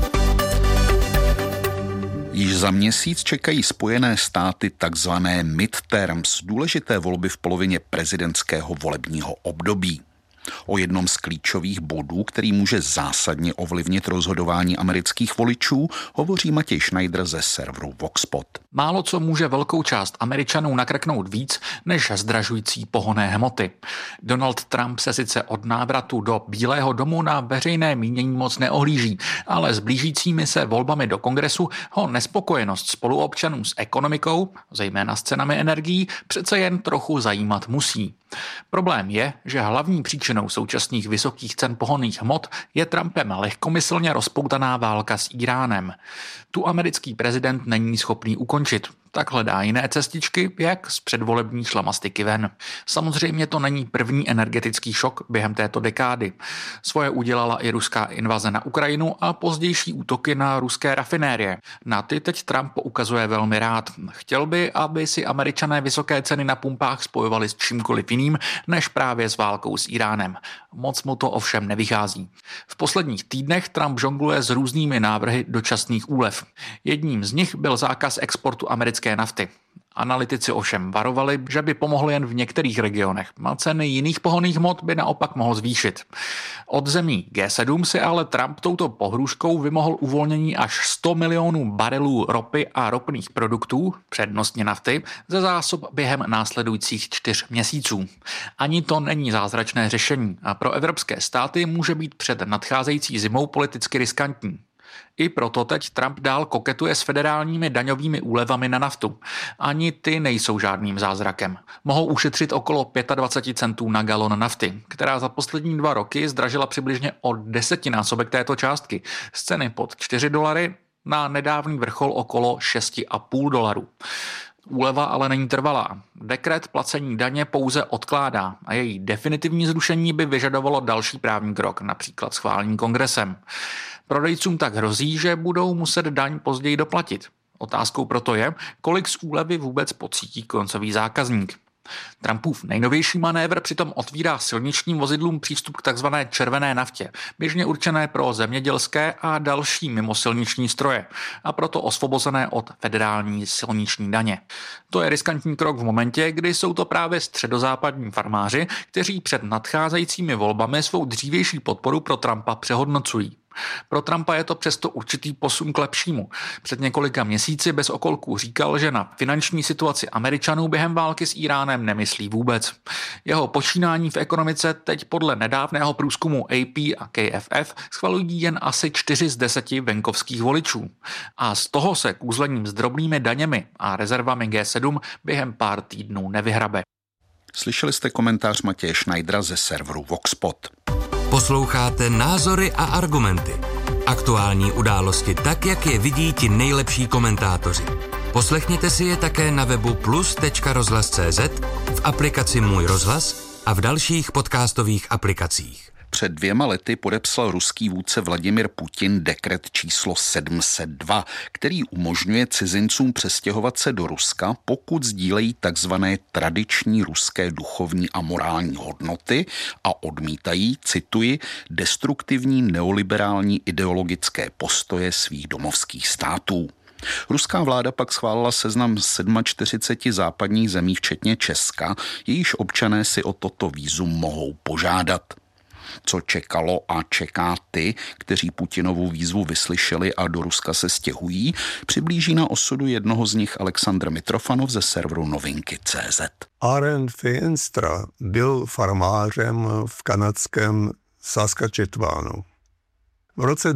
Již za měsíc čekají Spojené státy takzvané midterms, důležité volby v polovině prezidentského volebního období. O jednom z klíčových bodů, který může zásadně ovlivnit rozhodování amerických voličů, hovoří Matěj Schneider ze serveru Voxpot. Málo co může velkou část Američanů nakrknout víc než zdražující pohonné hmoty. Donald Trump se sice od návratu do Bílého domu na veřejné mínění moc neohlíží, ale s blížícími se volbami do kongresu ho nespokojenost spoluobčanů s ekonomikou, zejména s cenami energií, přece jen trochu zajímat musí. Problém je, že hlavní příčinou současných vysokých cen pohonných hmot je Trumpem lehkomyslně rozpoutaná válka s Íránem. Tu americký prezident není schopný ukončit. Tak hledá jiné cestičky, jak z předvolební šlamastyky ven. Samozřejmě to není první energetický šok během této dekády. Svoje udělala i ruská invaze na Ukrajinu a pozdější útoky na ruské rafinérie. Na ty teď Trump poukazuje velmi rád. Chtěl by, aby si Američané vysoké ceny na pumpách spojovali s čímkoliv jiným, než právě s válkou s Íránem. Moc mu to ovšem nevychází. V posledních týdnech Trump žongluje s různými návrhy dočasných úlev. Jedním z nich byl zákaz exportu americké nafty. Analytici ovšem varovali, že by pomohlo jen v některých regionech a ceny jiných pohonných hmot by naopak mohl zvýšit. Od zemí G7 si ale Trump touto pohrůžkou vymohl uvolnění až 100 milionů barelů ropy a ropných produktů, přednostně nafty, ze zásob během následujících 4 měsíců. Ani to není zázračné řešení a pro evropské státy může být před nadcházející zimou politicky riskantní. I proto teď Trump dál koketuje s federálními daňovými úlevami na naftu. Ani ty nejsou žádným zázrakem. Mohou ušetřit okolo 25 centů na galon nafty, která za poslední 2 roky zdražila přibližně o 10násobek této částky. Z ceny pod $4 na nedávný vrchol okolo $6,5. Úleva ale není trvalá. Dekret placení daně pouze odkládá a její definitivní zrušení by vyžadovalo další právní krok, například schválení kongresem. Prodejcům tak hrozí, že budou muset daň později doplatit. Otázkou proto je, kolik z úlevy vůbec pocítí koncový zákazník. Trumpův nejnovější manévr přitom otvírá silničním vozidlům přístup k takzvané červené naftě, běžně určené pro zemědělské a další mimosilniční stroje, a proto osvobozené od federální silniční daně. To je riskantní krok v momentě, kdy jsou to právě středozápadní farmáři, kteří před nadcházejícími volbami svou dřívější podporu pro Trumpa přehodnocují. Pro Trumpa je to přesto určitý posun k lepšímu. Před několika měsíci bez okolků říkal, že na finanční situaci Američanů během války s Iránem nemyslí vůbec. Jeho počínání v ekonomice teď podle nedávného průzkumu AP a KFF schvalují jen asi 4 z 10 venkovských voličů. A z toho se kůzlením s drobnými daněmi a rezervami G7 během pár týdnů nevyhrabe. Slyšeli jste komentář Matěje Schneidera ze serveru Voxpot. Posloucháte Názory a argumenty. Aktuální události tak, jak je vidí ti nejlepší komentátoři. Poslechněte si je také na webu plus.rozhlas.cz, v aplikaci Můj rozhlas a v dalších podcastových aplikacích. Před 2 lety podepsal ruský vůdce Vladimir Putin dekret číslo 702, který umožňuje cizincům přestěhovat se do Ruska, pokud sdílejí takzvané tradiční ruské duchovní a morální hodnoty a odmítají, cituji, destruktivní neoliberální ideologické postoje svých domovských států. Ruská vláda pak schválila seznam 47 západních zemí, včetně Česka, jejíž občané si o toto vízum mohou požádat. Co čekalo a čeká ty, kteří Putinovu výzvu vyslyšeli a do Ruska se stěhují, přiblíží na osudu jednoho z nich Aleksandr Mitrofanov ze serveru Novinky.cz. Arend Feenstra byl farmářem v kanadském Saskatchewanu. V roce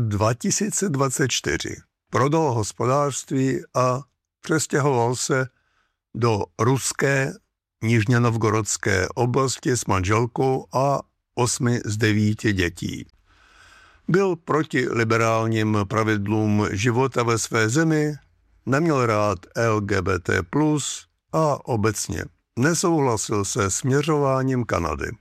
2024 prodal hospodářství a přestěhoval se do ruské Nižně-Novgorodské oblasti s manželkou a 8 z 9 dětí. Byl proti liberálním pravidlům života ve své zemi, neměl rád LGBT+, a obecně nesouhlasil se směřováním Kanady.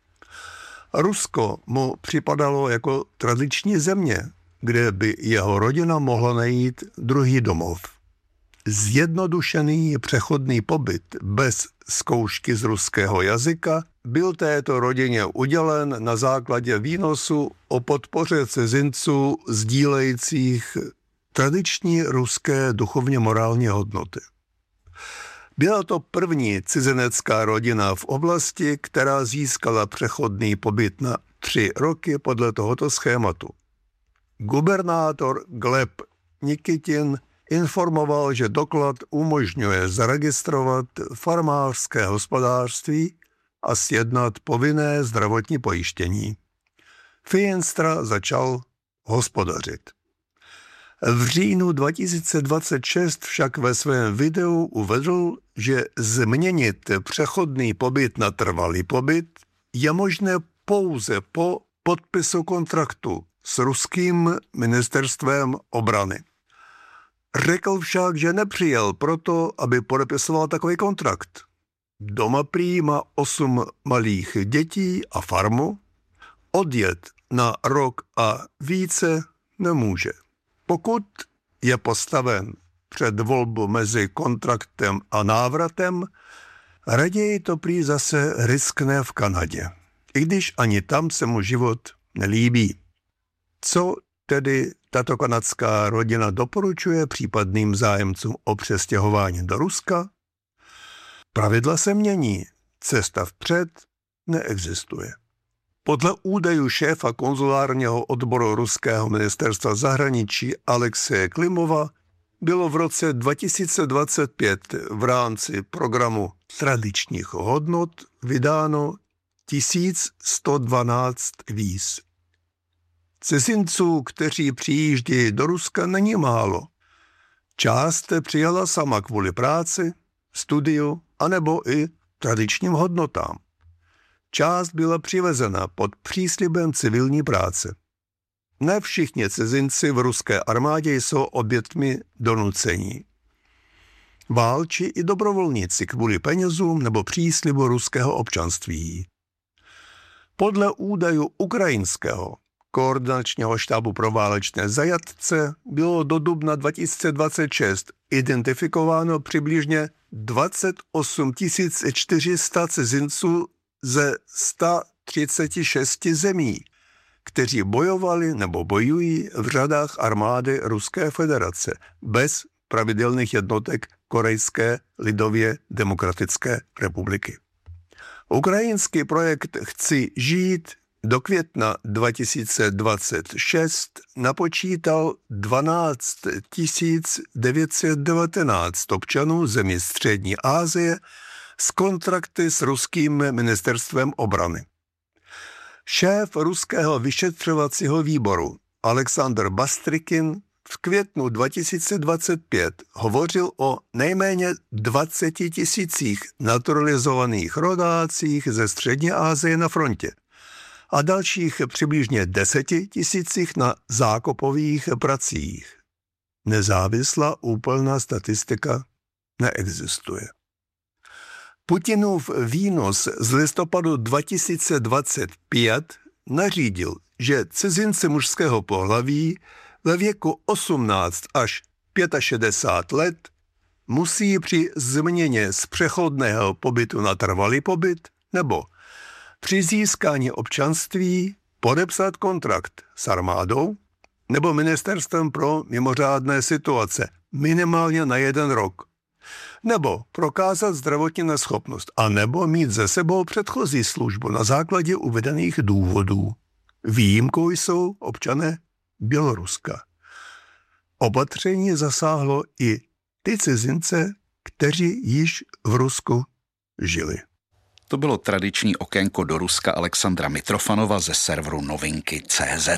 Rusko mu připadalo jako tradiční země, kde by jeho rodina mohla najít druhý domov. Zjednodušený přechodný pobyt bez zkoušky z ruského jazyka byl této rodině udělen na základě výnosu o podpoře cizinců sdílejících tradiční ruské duchovně morální hodnoty. Byla to první cizinecká rodina v oblasti, která získala přechodný pobyt na 3 roky podle tohoto schématu. Gubernátor Gleb Nikitin informoval, že doklad umožňuje zaregistrovat farmářské hospodářství a sjednat povinné zdravotní pojištění. Feenstra začal hospodařit. V říjnu 2026 však ve svém videu uvedl, že změnit přechodný pobyt na trvalý pobyt je možné pouze po podpisu kontraktu s ruským ministerstvem obrany. Řekl však, že nepřijel proto, aby podepisoval takový kontrakt. Doma prý má 8 malých dětí a farmu, odjet na rok a více nemůže. Pokud je postaven před volbu mezi kontraktem a návratem, raději to prý zase riskne v Kanadě, i když ani tam se mu život nelíbí. Co tedy tato kanadská rodina doporučuje případným zájemcům o přestěhování do Ruska? Pravidla se mění, cesta vpřed neexistuje. Podle údajů šéfa konzulárního odboru ruského ministerstva zahraničí Alexeje Klimova bylo v roce 2025 v rámci programu tradičních hodnot vydáno 1112 víz. Cizinců, kteří přijíždí do Ruska, není málo. Část přijala sama kvůli práci, studiu anebo i tradičním hodnotám. Část byla přivezena pod příslibem civilní práce. Ne všichni cizinci v ruské armádě jsou oběťmi donucení. Válčí i dobrovolníci kvůli penězům nebo příslibu ruského občanství. Podle údajů ukrajinského koordinačního štábu pro válečné zajatce bylo do dubna 2026 identifikováno přibližně 28 400 cizinců ze 136 zemí, kteří bojovali nebo bojují v řadách armády Ruské federace bez pravidelných jednotek Korejské lidově demokratické republiky. Ukrajinský projekt Chci žít Do května 2026 napočítal 12 919 občanů zemí Střední Asie s kontrakty s ruským ministerstvem obrany. Šéf ruského vyšetřovacího výboru Alexander Bastrykin v květnu 2025 hovořil o nejméně 20 000 naturalizovaných rodácích ze Střední Asie na frontě a dalších přibližně 10 000 na zákopových pracích. Nezávislá úplná statistika neexistuje. Putinův výnos z listopadu 2025 nařídil, že cizinci mužského pohlaví ve věku 18 až 65 let musí při změně z přechodného pobytu na trvalý pobyt nebo při získání občanství podepsat kontrakt s armádou nebo ministerstvem pro mimořádné situace minimálně na 1 rok, nebo prokázat zdravotní neschopnost, a nebo mít ze sebou předchozí službu na základě uvedených důvodů. Výjimkou jsou občané Běloruska. Opatření zasáhlo i ty cizince, kteří již v Rusku žili. To bylo tradiční okénko do Ruska Alexandra Mitrofanova ze serveru Novinky.cz.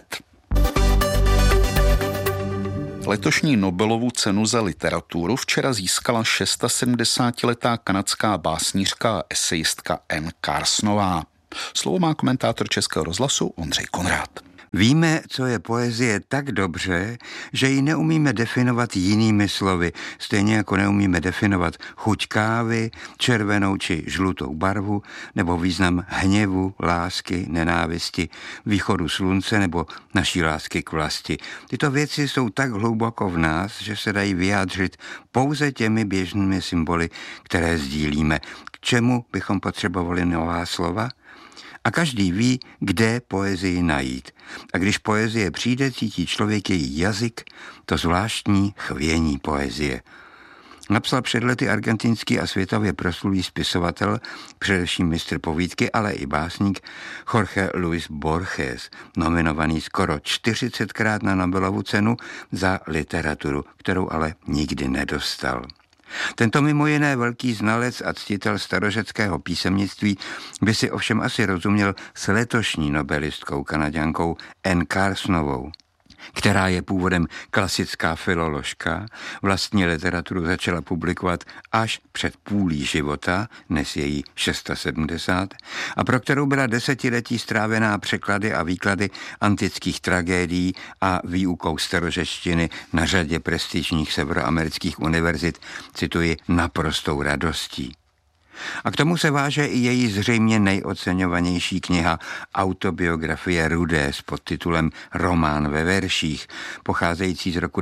Letošní Nobelovu cenu za literaturu včera získala 76letá kanadská básnířka a esejistka Anne Carsonová. Slovo má komentátor Českého rozhlasu Ondřej Konrád. Víme, co je poezie tak dobře, že ji neumíme definovat jinými slovy, stejně jako neumíme definovat chuť kávy, červenou či žlutou barvu, nebo význam hněvu, lásky, nenávisti, východu slunce nebo naší lásky k vlasti. Tyto věci jsou tak hluboko v nás, že se dají vyjádřit pouze těmi běžnými symboly, které sdílíme. K čemu bychom potřebovali nová slova? A každý ví, kde poezii najít. A když poezie přijde, cítí člověk její jazyk, to zvláštní chvění poezie. Napsal před lety argentinský a světově proslulý spisovatel, především mistr povídky, ale i básník Jorge Luis Borges, nominovaný skoro 40krát na Nobelovu cenu za literaturu, kterou ale nikdy nedostal. Tento mimo jiné velký znalec a ctitel starořeckého písemnictví by si ovšem asi rozuměl s letošní nobelistkou Kanaďankou Anne Carsonovou, která je původem klasická filoložka, vlastní literaturu začala publikovat až před půlí života, dnes je jí 670, a pro kterou byla desetiletí strávená překlady a výklady antických tragédií a výukou starořečtiny na řadě prestižních severoamerických univerzit, cituji, naprostou radostí. A k tomu se váže i její zřejmě nejoceňovanější kniha Autobiografie Rudé s podtitulem Román ve verších, pocházející z roku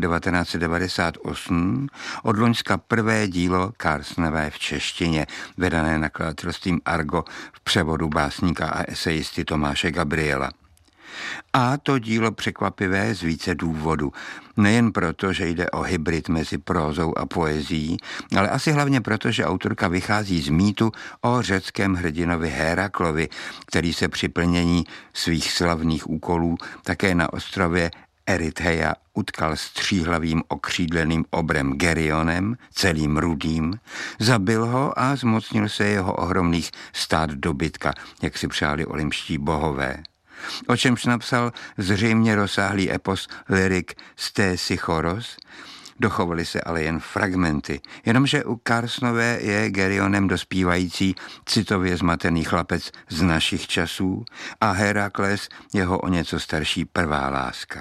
1998, od loňska prvé dílo Carsonové v češtině, vydané nakladatelstvím Argo v převodu básníka a esejisty Tomáše Gabriela. A to dílo překvapivé z více důvodů. Nejen proto, že jde o hybrid mezi prózou a poezií, ale asi hlavně proto, že autorka vychází z mýtu o řeckém hrdinovi Héraklovi, který se při plnění svých slavných úkolů také na ostrově Erytheia utkal s tříhlavým okřídleným obrem Gerionem, celým rudým, zabil ho a zmocnil se jeho ohromných stát dobytka, jak si přáli olympští bohové. O čemž napsal zřejmě rozsáhlý epos Lyrik Stésichoros, dochovaly se ale jen fragmenty, jenomže u Carsonové je Gerionem dospívající citově zmatený chlapec z našich časů a Herakles jeho o něco starší prvá láska.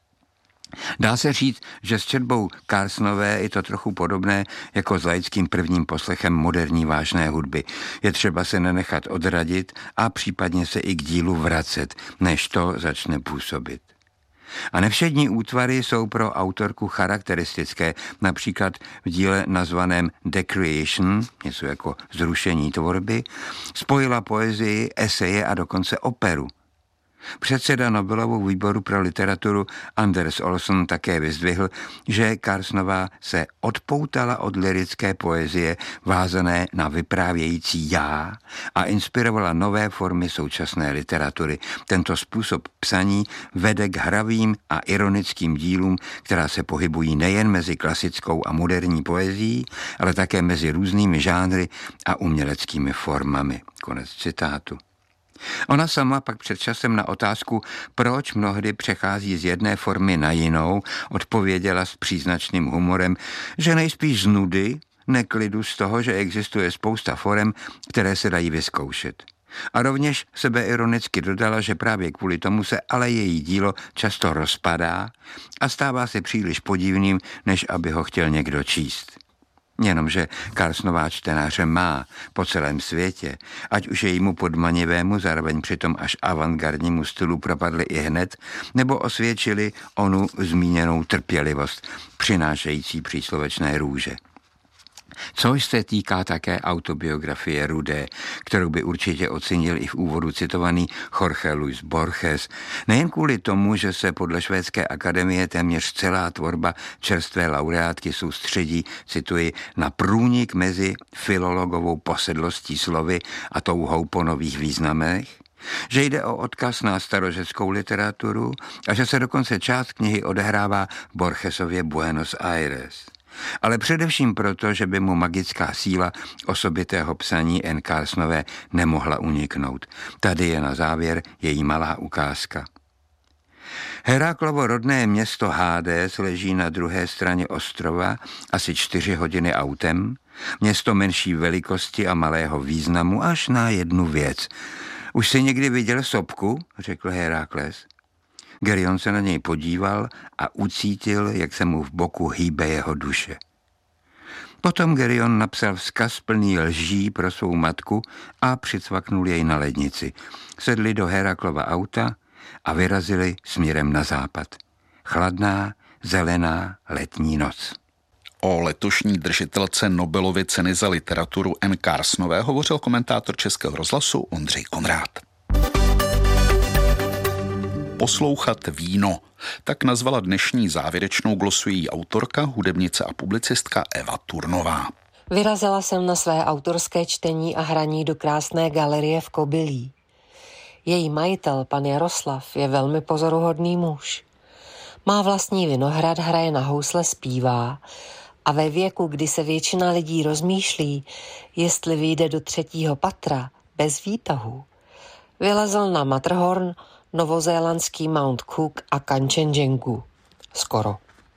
Dá se říct, že s četbou Carsonové je to trochu podobné jako s laickým prvním poslechem moderní vážné hudby. Je třeba se nenechat odradit a případně se i k dílu vracet, než to začne působit. A nevšední útvary jsou pro autorku charakteristické, například v díle nazvaném Decreation, něco jako zrušení tvorby, spojila poezii, eseje a dokonce operu. Předseda Nobelovou výboru pro literaturu Anders Olsson také vyzdvihl, že Carsonová se odpoutala od lyrické poezie vázané na vyprávějící já a inspirovala nové formy současné literatury. Tento způsob psaní vede k hravým a ironickým dílům, která se pohybují nejen mezi klasickou a moderní poezií, ale také mezi různými žánry a uměleckými formami. Konec citátu. Ona sama pak před časem na otázku, proč mnohdy přechází z jedné formy na jinou, odpověděla s příznačným humorem, že nejspíš z nudy, neklidu z toho, že existuje spousta forem, které se dají vyzkoušet. A rovněž sebeironicky dodala, že právě kvůli tomu se ale její dílo často rozpadá a stává se příliš podivným, než aby ho chtěl někdo číst. Jenomže Carsonová čtenáře má po celém světě, ať už jejímu podmanivému, zároveň přitom až avantgardnímu stylu propadly i hned, nebo osvědčili onu zmíněnou trpělivost, přinášející příslovečné růže. Což se týká také autobiografie Rudé, kterou by určitě ocenil i v úvodu citovaný Jorge Luis Borges, nejen kvůli tomu, že se podle Švédské akademie téměř celá tvorba čerstvé laureátky soustředí, cituji, na průnik mezi filologovou posedlostí slovy a touhou po nových významech, že jde o odkaz na starořeckou literaturu a že se dokonce část knihy odehrává v Borgesově Buenos Aires. Ale především proto, že by mu magická síla osobitého psaní N. Carsonové nemohla uniknout. Tady je na závěr její malá ukázka. Heraklovo rodné město Hades leží na druhé straně ostrova, asi 4 hodiny autem, město menší velikosti a malého významu až na jednu věc. Už jsi někdy viděl sopku? Řekl Herakles. Gerion se na něj podíval a ucítil, jak se mu v boku hýbe jeho duše. Potom Gerion napsal vzkaz plný lží pro svou matku a přicvaknul jej na lednici. Sedli do Heraklova auta a vyrazili směrem na západ. Chladná, zelená letní noc. O letošní držitelce Nobelovy ceny za literaturu N. Carsonové hovořil komentátor Českého rozhlasu Ondřej Konrád. Poslouchat víno. Tak nazvala dnešní závěrečnou glosu její autorka, hudebnice a publicistka Eva Turnová. Vyrazila jsem na své autorské čtení a hraní do krásné galerie v Kobylí. Její majitel, pan Jaroslav, je velmi pozoruhodný muž. Má vlastní vinohrad, hraje na housle, zpívá a ve věku, kdy se většina lidí rozmýšlí, jestli vyjde do 3. patra bez výtahu, vylezl na Matterhorn, novozélandský Mount Cook a Kanchenjungu. Skoro.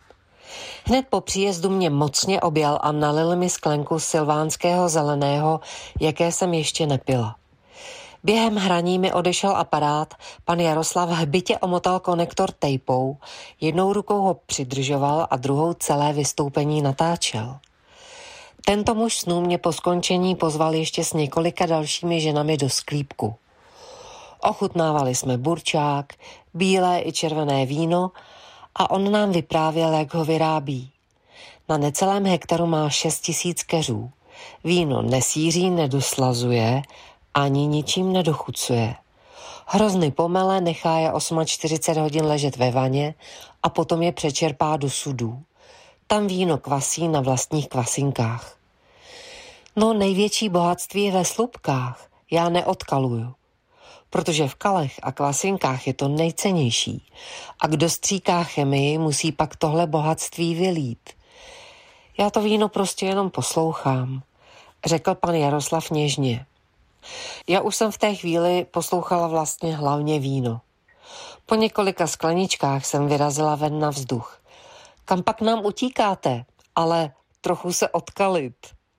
Hned po příjezdu mě mocně objal a nalil mi sklenku silvánského zeleného, jaké jsem ještě nepila. Během hraní mi odešel aparát, pan Jaroslav hbitě omotal konektor tejpou, jednou rukou ho přidržoval a druhou celé vystoupení natáčel. Tento muž snů mě po skončení pozval ještě s několika dalšími ženami do sklípku. Ochutnávali jsme burčák, bílé i červené víno a on nám vyprávěl, jak ho vyrábí. Na necelém hektaru má 6 000 keřů. Víno nesýří, nedoslazuje, ani ničím nedochucuje. Hrozny pomele, nechá je 48 hodin ležet ve vaně a potom je přečerpá do sudů. Tam víno kvasí na vlastních kvasinkách. No, největší bohatství je ve slupkách. Já neodkaluju. Protože v kalech a kvasinkách je to nejcennější. A kdo stříká chemii, musí pak tohle bohatství vylít. Já to víno prostě jenom poslouchám, řekl pan Jaroslav něžně. Já už jsem v té chvíli poslouchala vlastně hlavně víno. Po několika skleničkách jsem vyrazila ven na vzduch. Kam pak nám utíkáte? Ale trochu se odkalit.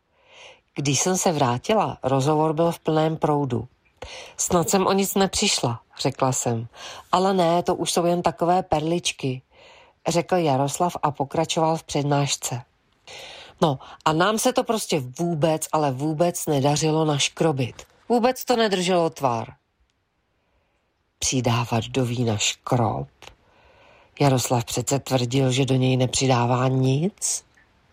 Když jsem se vrátila, rozhovor byl v plném proudu. Snad jsem o nic nepřišla, řekla jsem. Ale ne, to už jsou jen takové perličky, řekl Jaroslav a pokračoval v přednášce. No a nám se to prostě vůbec, ale vůbec nedařilo naškrobit. Vůbec to nedrželo tvar. Přidávat do vína škrob? Jaroslav přece tvrdil, že do něj nepřidává nic.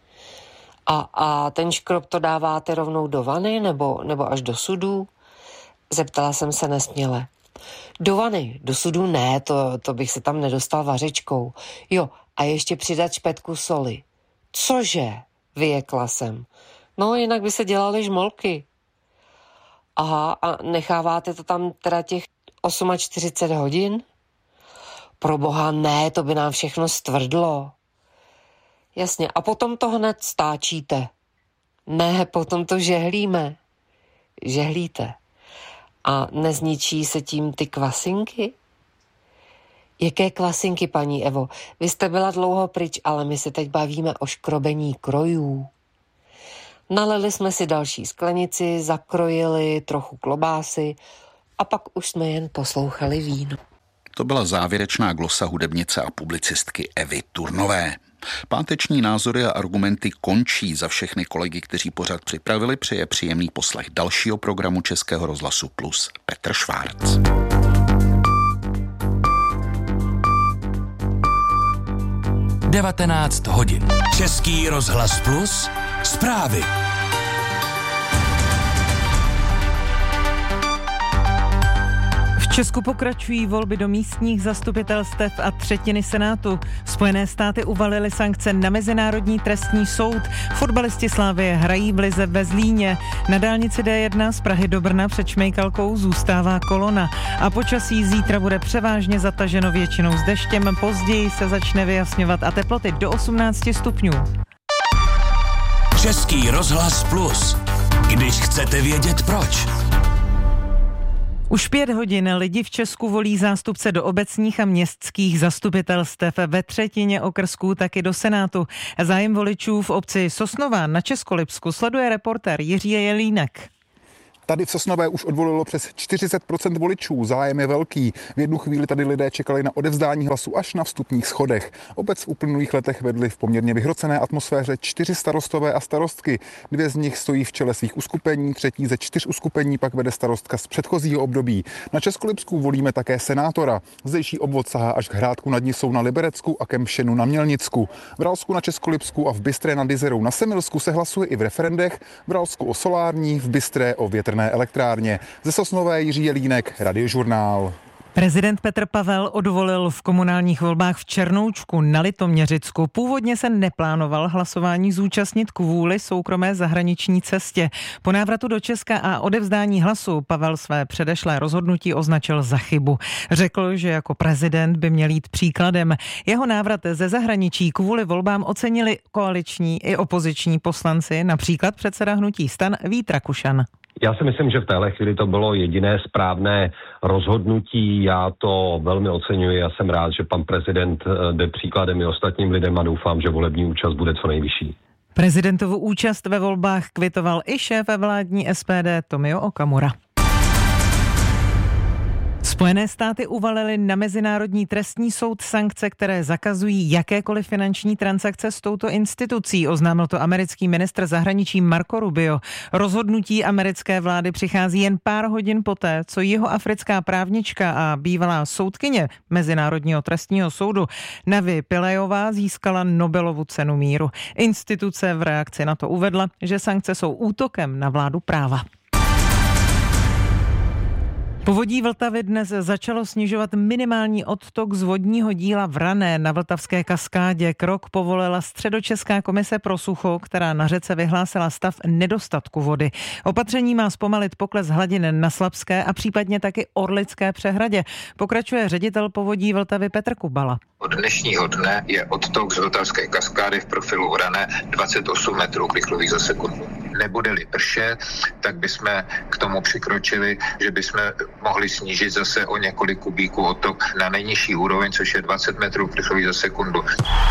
A ten škrob to dáváte rovnou do vany nebo až do sudů? Zeptala jsem se nesměle. Do vany, do sudu ne, to bych se tam nedostal vařečkou. Jo, a ještě přidat špetku soli. Cože? Vyjekla jsem. No, jinak by se dělaly žmolky. Aha, a necháváte to tam teda těch 48 hodin? Proboha, ne, to by nám všechno stvrdlo. Jasně, a potom to hned stáčíte. Ne, potom to žehlíme. Žehlíte. A nezničí se tím ty kvasinky? Jaké kvasinky, paní Evo? Vy jste byla dlouho pryč, ale my se teď bavíme o škrobení krojů. Nalili jsme si další sklenici, zakrojili trochu klobásy a pak už jsme jen poslouchali víno. To byla závěrečná glosa hudebnice a publicistky Evy Turnové. Páteční názory a argumenty končí. Za všechny kolegy, kteří pořad připravili, přeje příjemný poslech dalšího programu Českého rozhlasu Plus Petr Švárc. Devatenáct hodin. Český rozhlas Plus. Zprávy. V Česku pokračují volby do místních zastupitelstev a třetiny Senátu. Spojené státy uvalily sankce na Mezinárodní trestní soud. Fotbalisti Slavie hrají v lize ve Zlíně. Na dálnici D1 z Prahy do Brna před Šmejkalkou zůstává kolona. A počasí zítra bude převážně zataženo většinou s deštěm. Později se začne vyjasňovat a teploty do 18 stupňů. Český rozhlas Plus. Když chcete vědět proč. Už 5 hodin lidi v Česku volí zástupce do obecních a městských zastupitelstev, ve třetině okrsků taky do Senátu. Zájem voličů v obci Sosnová na Českolipsku sleduje reportér Jiří Jelínek. Tady v Sosnové už odvolilo přes 40% voličů, zájem je velký. V jednu chvíli tady lidé čekali na odevzdání hlasu až na vstupních schodech. Obec v uplynulých letech vedli v poměrně vyhrocené atmosféře 4 starostové a starostky. 2 z nich stojí v čele svých uskupení, třetí ze 4 uskupení pak vede starostka z předchozího období. Na Českolipsku volíme také senátora. Zdejší obvod sahá až k Hrádku nad Nisou na Liberecku a Kemšenu na Mělnicku. V Ralsku na Českolipsku a v Bystré nad Jizerou na Semilsku se hlasuje i v referendech, v Ralsku o solární, v Bystré o větrné elektrárně. Ze Sosnové Jiří Jelínek, Radiožurnál. Prezident Petr Pavel odvolil v komunálních volbách v Černoučku na Litoměřicku. Původně se neplánoval hlasování zúčastnit kvůli soukromé zahraniční cestě. Po návratu do Česka a odevzdání hlasu Pavel své předešlé rozhodnutí označil za chybu. Řekl, že jako prezident by měl jít příkladem. Jeho návrat ze zahraničí kvůli volbám ocenili koaliční i opoziční poslanci, například předseda hnutí STAN Vít Rakušan. Já si myslím, že v téhle chvíli to bylo jediné správné rozhodnutí. Já to velmi oceňuji. Já jsem rád, že pan prezident jde příkladem i ostatním lidem a doufám, že volební účast bude co nejvyšší. Prezidentovu účast ve volbách kvitoval i šéf vládní SPD Tomio Okamura. Spojené státy uvalily na Mezinárodní trestní soud sankce, které zakazují jakékoliv finanční transakce s touto institucí, oznámil to americký ministr zahraničí Marco Rubio. Rozhodnutí americké vlády přichází jen pár hodin poté, co jihoafrická právnička a bývalá soudkyně Mezinárodního trestního soudu Navi Pillajová získala Nobelovu cenu míru. Instituce v reakci na to uvedla, že sankce jsou útokem na vládu práva. Povodí Vltavy dnes začalo snižovat minimální odtok z vodního díla Vrané na Vltavské kaskádě. Krok povolila Středočeská komise pro sucho, která na řece vyhlásila stav nedostatku vody. Opatření má zpomalit pokles hladin na Slabské a případně taky Orlické přehradě. Pokračuje ředitel povodí Vltavy Petr Kubala. Od dnešního dne je odtok z Vltavské kaskády v profilu Vrané 28 metrů krychlových za sekundu. Nebude-li pršet, tak bychom k tomu přikročili, že bychom mohli snížit zase o několik kubíků odtok na nejnižší úroveň, což je 20 metrů krychlových za sekundu.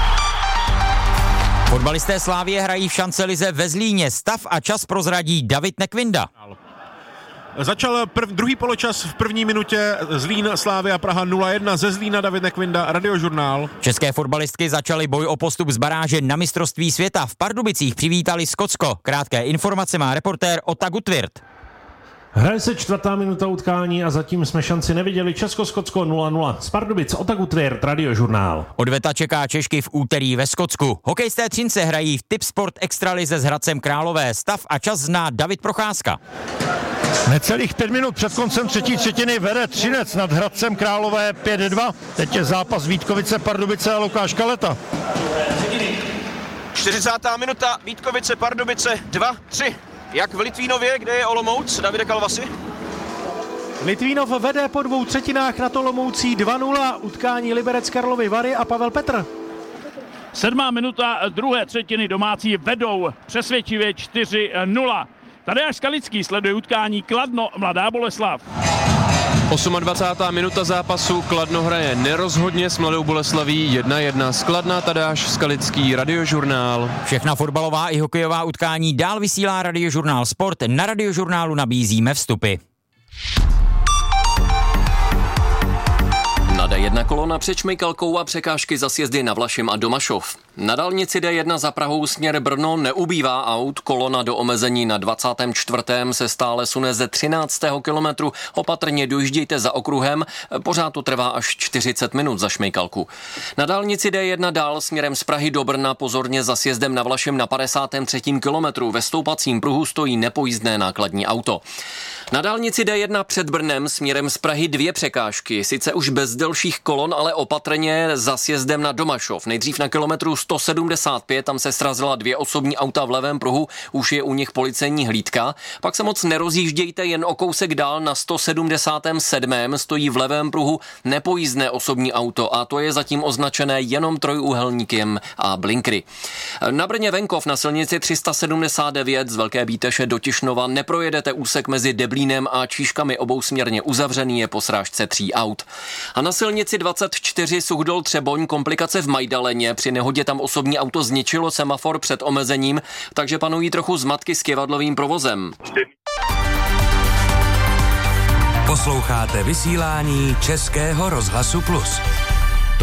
Fotbalisté Slávie hrají v šancelize ve Zlíně. Stav a čas prozradí David Nekvinda. Začal druhý poločas v první minutě. Zlín, Slavia Praha 0-1. Ze Zlína David Nekvinda, Radiožurnál. České fotbalistky začaly boj o postup z baráže na mistrovství světa. V Pardubicích přivítali Skotsko. Krátké informace má reportér Ota Gutwirth. Hraje se 4. minuta utkání a zatím jsme šanci neviděli. Česko-Skotsko 0-0. Z Pardubic Ota Gutwirth, Radiožurnál. Odveta čeká Češky v úterý ve Skotsku. Hokejisté Třince hrají v Tipsport Extralize s Hradcem Králové. Stav a čas zná David Procházka. Necelých 5 minut před koncem třetí třetiny vede Třinec nad Hradcem Králové 5-2. Teď je zápas Vítkovice, Pardubice a Lukáš Kaleta. 40. minuta, Vítkovice, Pardubice 2-3. Jak v Litvínově, kde je Olomouc, Davide Kalvasi? Litvínov vede po 2 třetinách nad Olomoucí 2-0. Utkání Liberec Karlovy Vary a Pavel Petr. 7. minuta druhé třetiny, domácí vedou přesvědčivě 4-0. Tadeáš Skalický sleduje utkání Kladno Mladá Boleslav. 28. minuta zápasu, Kladno hraje nerozhodně s Mladou Boleslaví 1-1 z Kladna, Tadeáš Skalický, Radiožurnál. Všechna fotbalová i hokejová utkání dál vysílá Radiožurnál Sport. Na Radiožurnálu nabízíme vstupy. Na D1 kolona před Šmejkalkou a překážky za sjezdy na Vlašim a Domašov. Na dálnici D1 za Prahou směr Brno neubývá aut, kolona do omezení na 24. se stále sune ze 13. kilometru, opatrně dojíždějte za okruhem, pořád to trvá až 40 minut za Šmejkalku. Na dálnici D1 dál směrem z Prahy do Brna pozorně za sjezdem na Vlašim na 53. kilometru, ve stoupacím pruhu stojí nepojízdné nákladní auto. Na dálnici D1 před Brnem směrem z Prahy 2 překážky, sice už bez delších kolon, ale opatrně za sjezdem na Domašov. Nejdřív na kilometru 175, tam se srazila 2 osobní auta v levém pruhu, už je u nich policejní hlídka. Pak se moc nerozjíždějte, jen o kousek dál na 177. stojí v levém pruhu nepojízdné osobní auto a to je zatím označené jenom trojúhelníkem a blinkry. Na Brně venkov na silnici 379 z Velké Bíteše do Tišnova neprojedete úsek mezi Deblínem a Číškami, obousměrně uzavřený je po srážce 3 aut. A na silnici 24 Suchdol Třeboň komplikace v Majdaleně, při nehodě tam osobní auto zničilo semafor před omezením, takže panují trochu zmatky s kyvadlovým provozem. Posloucháte vysílání Českého rozhlasu Plus.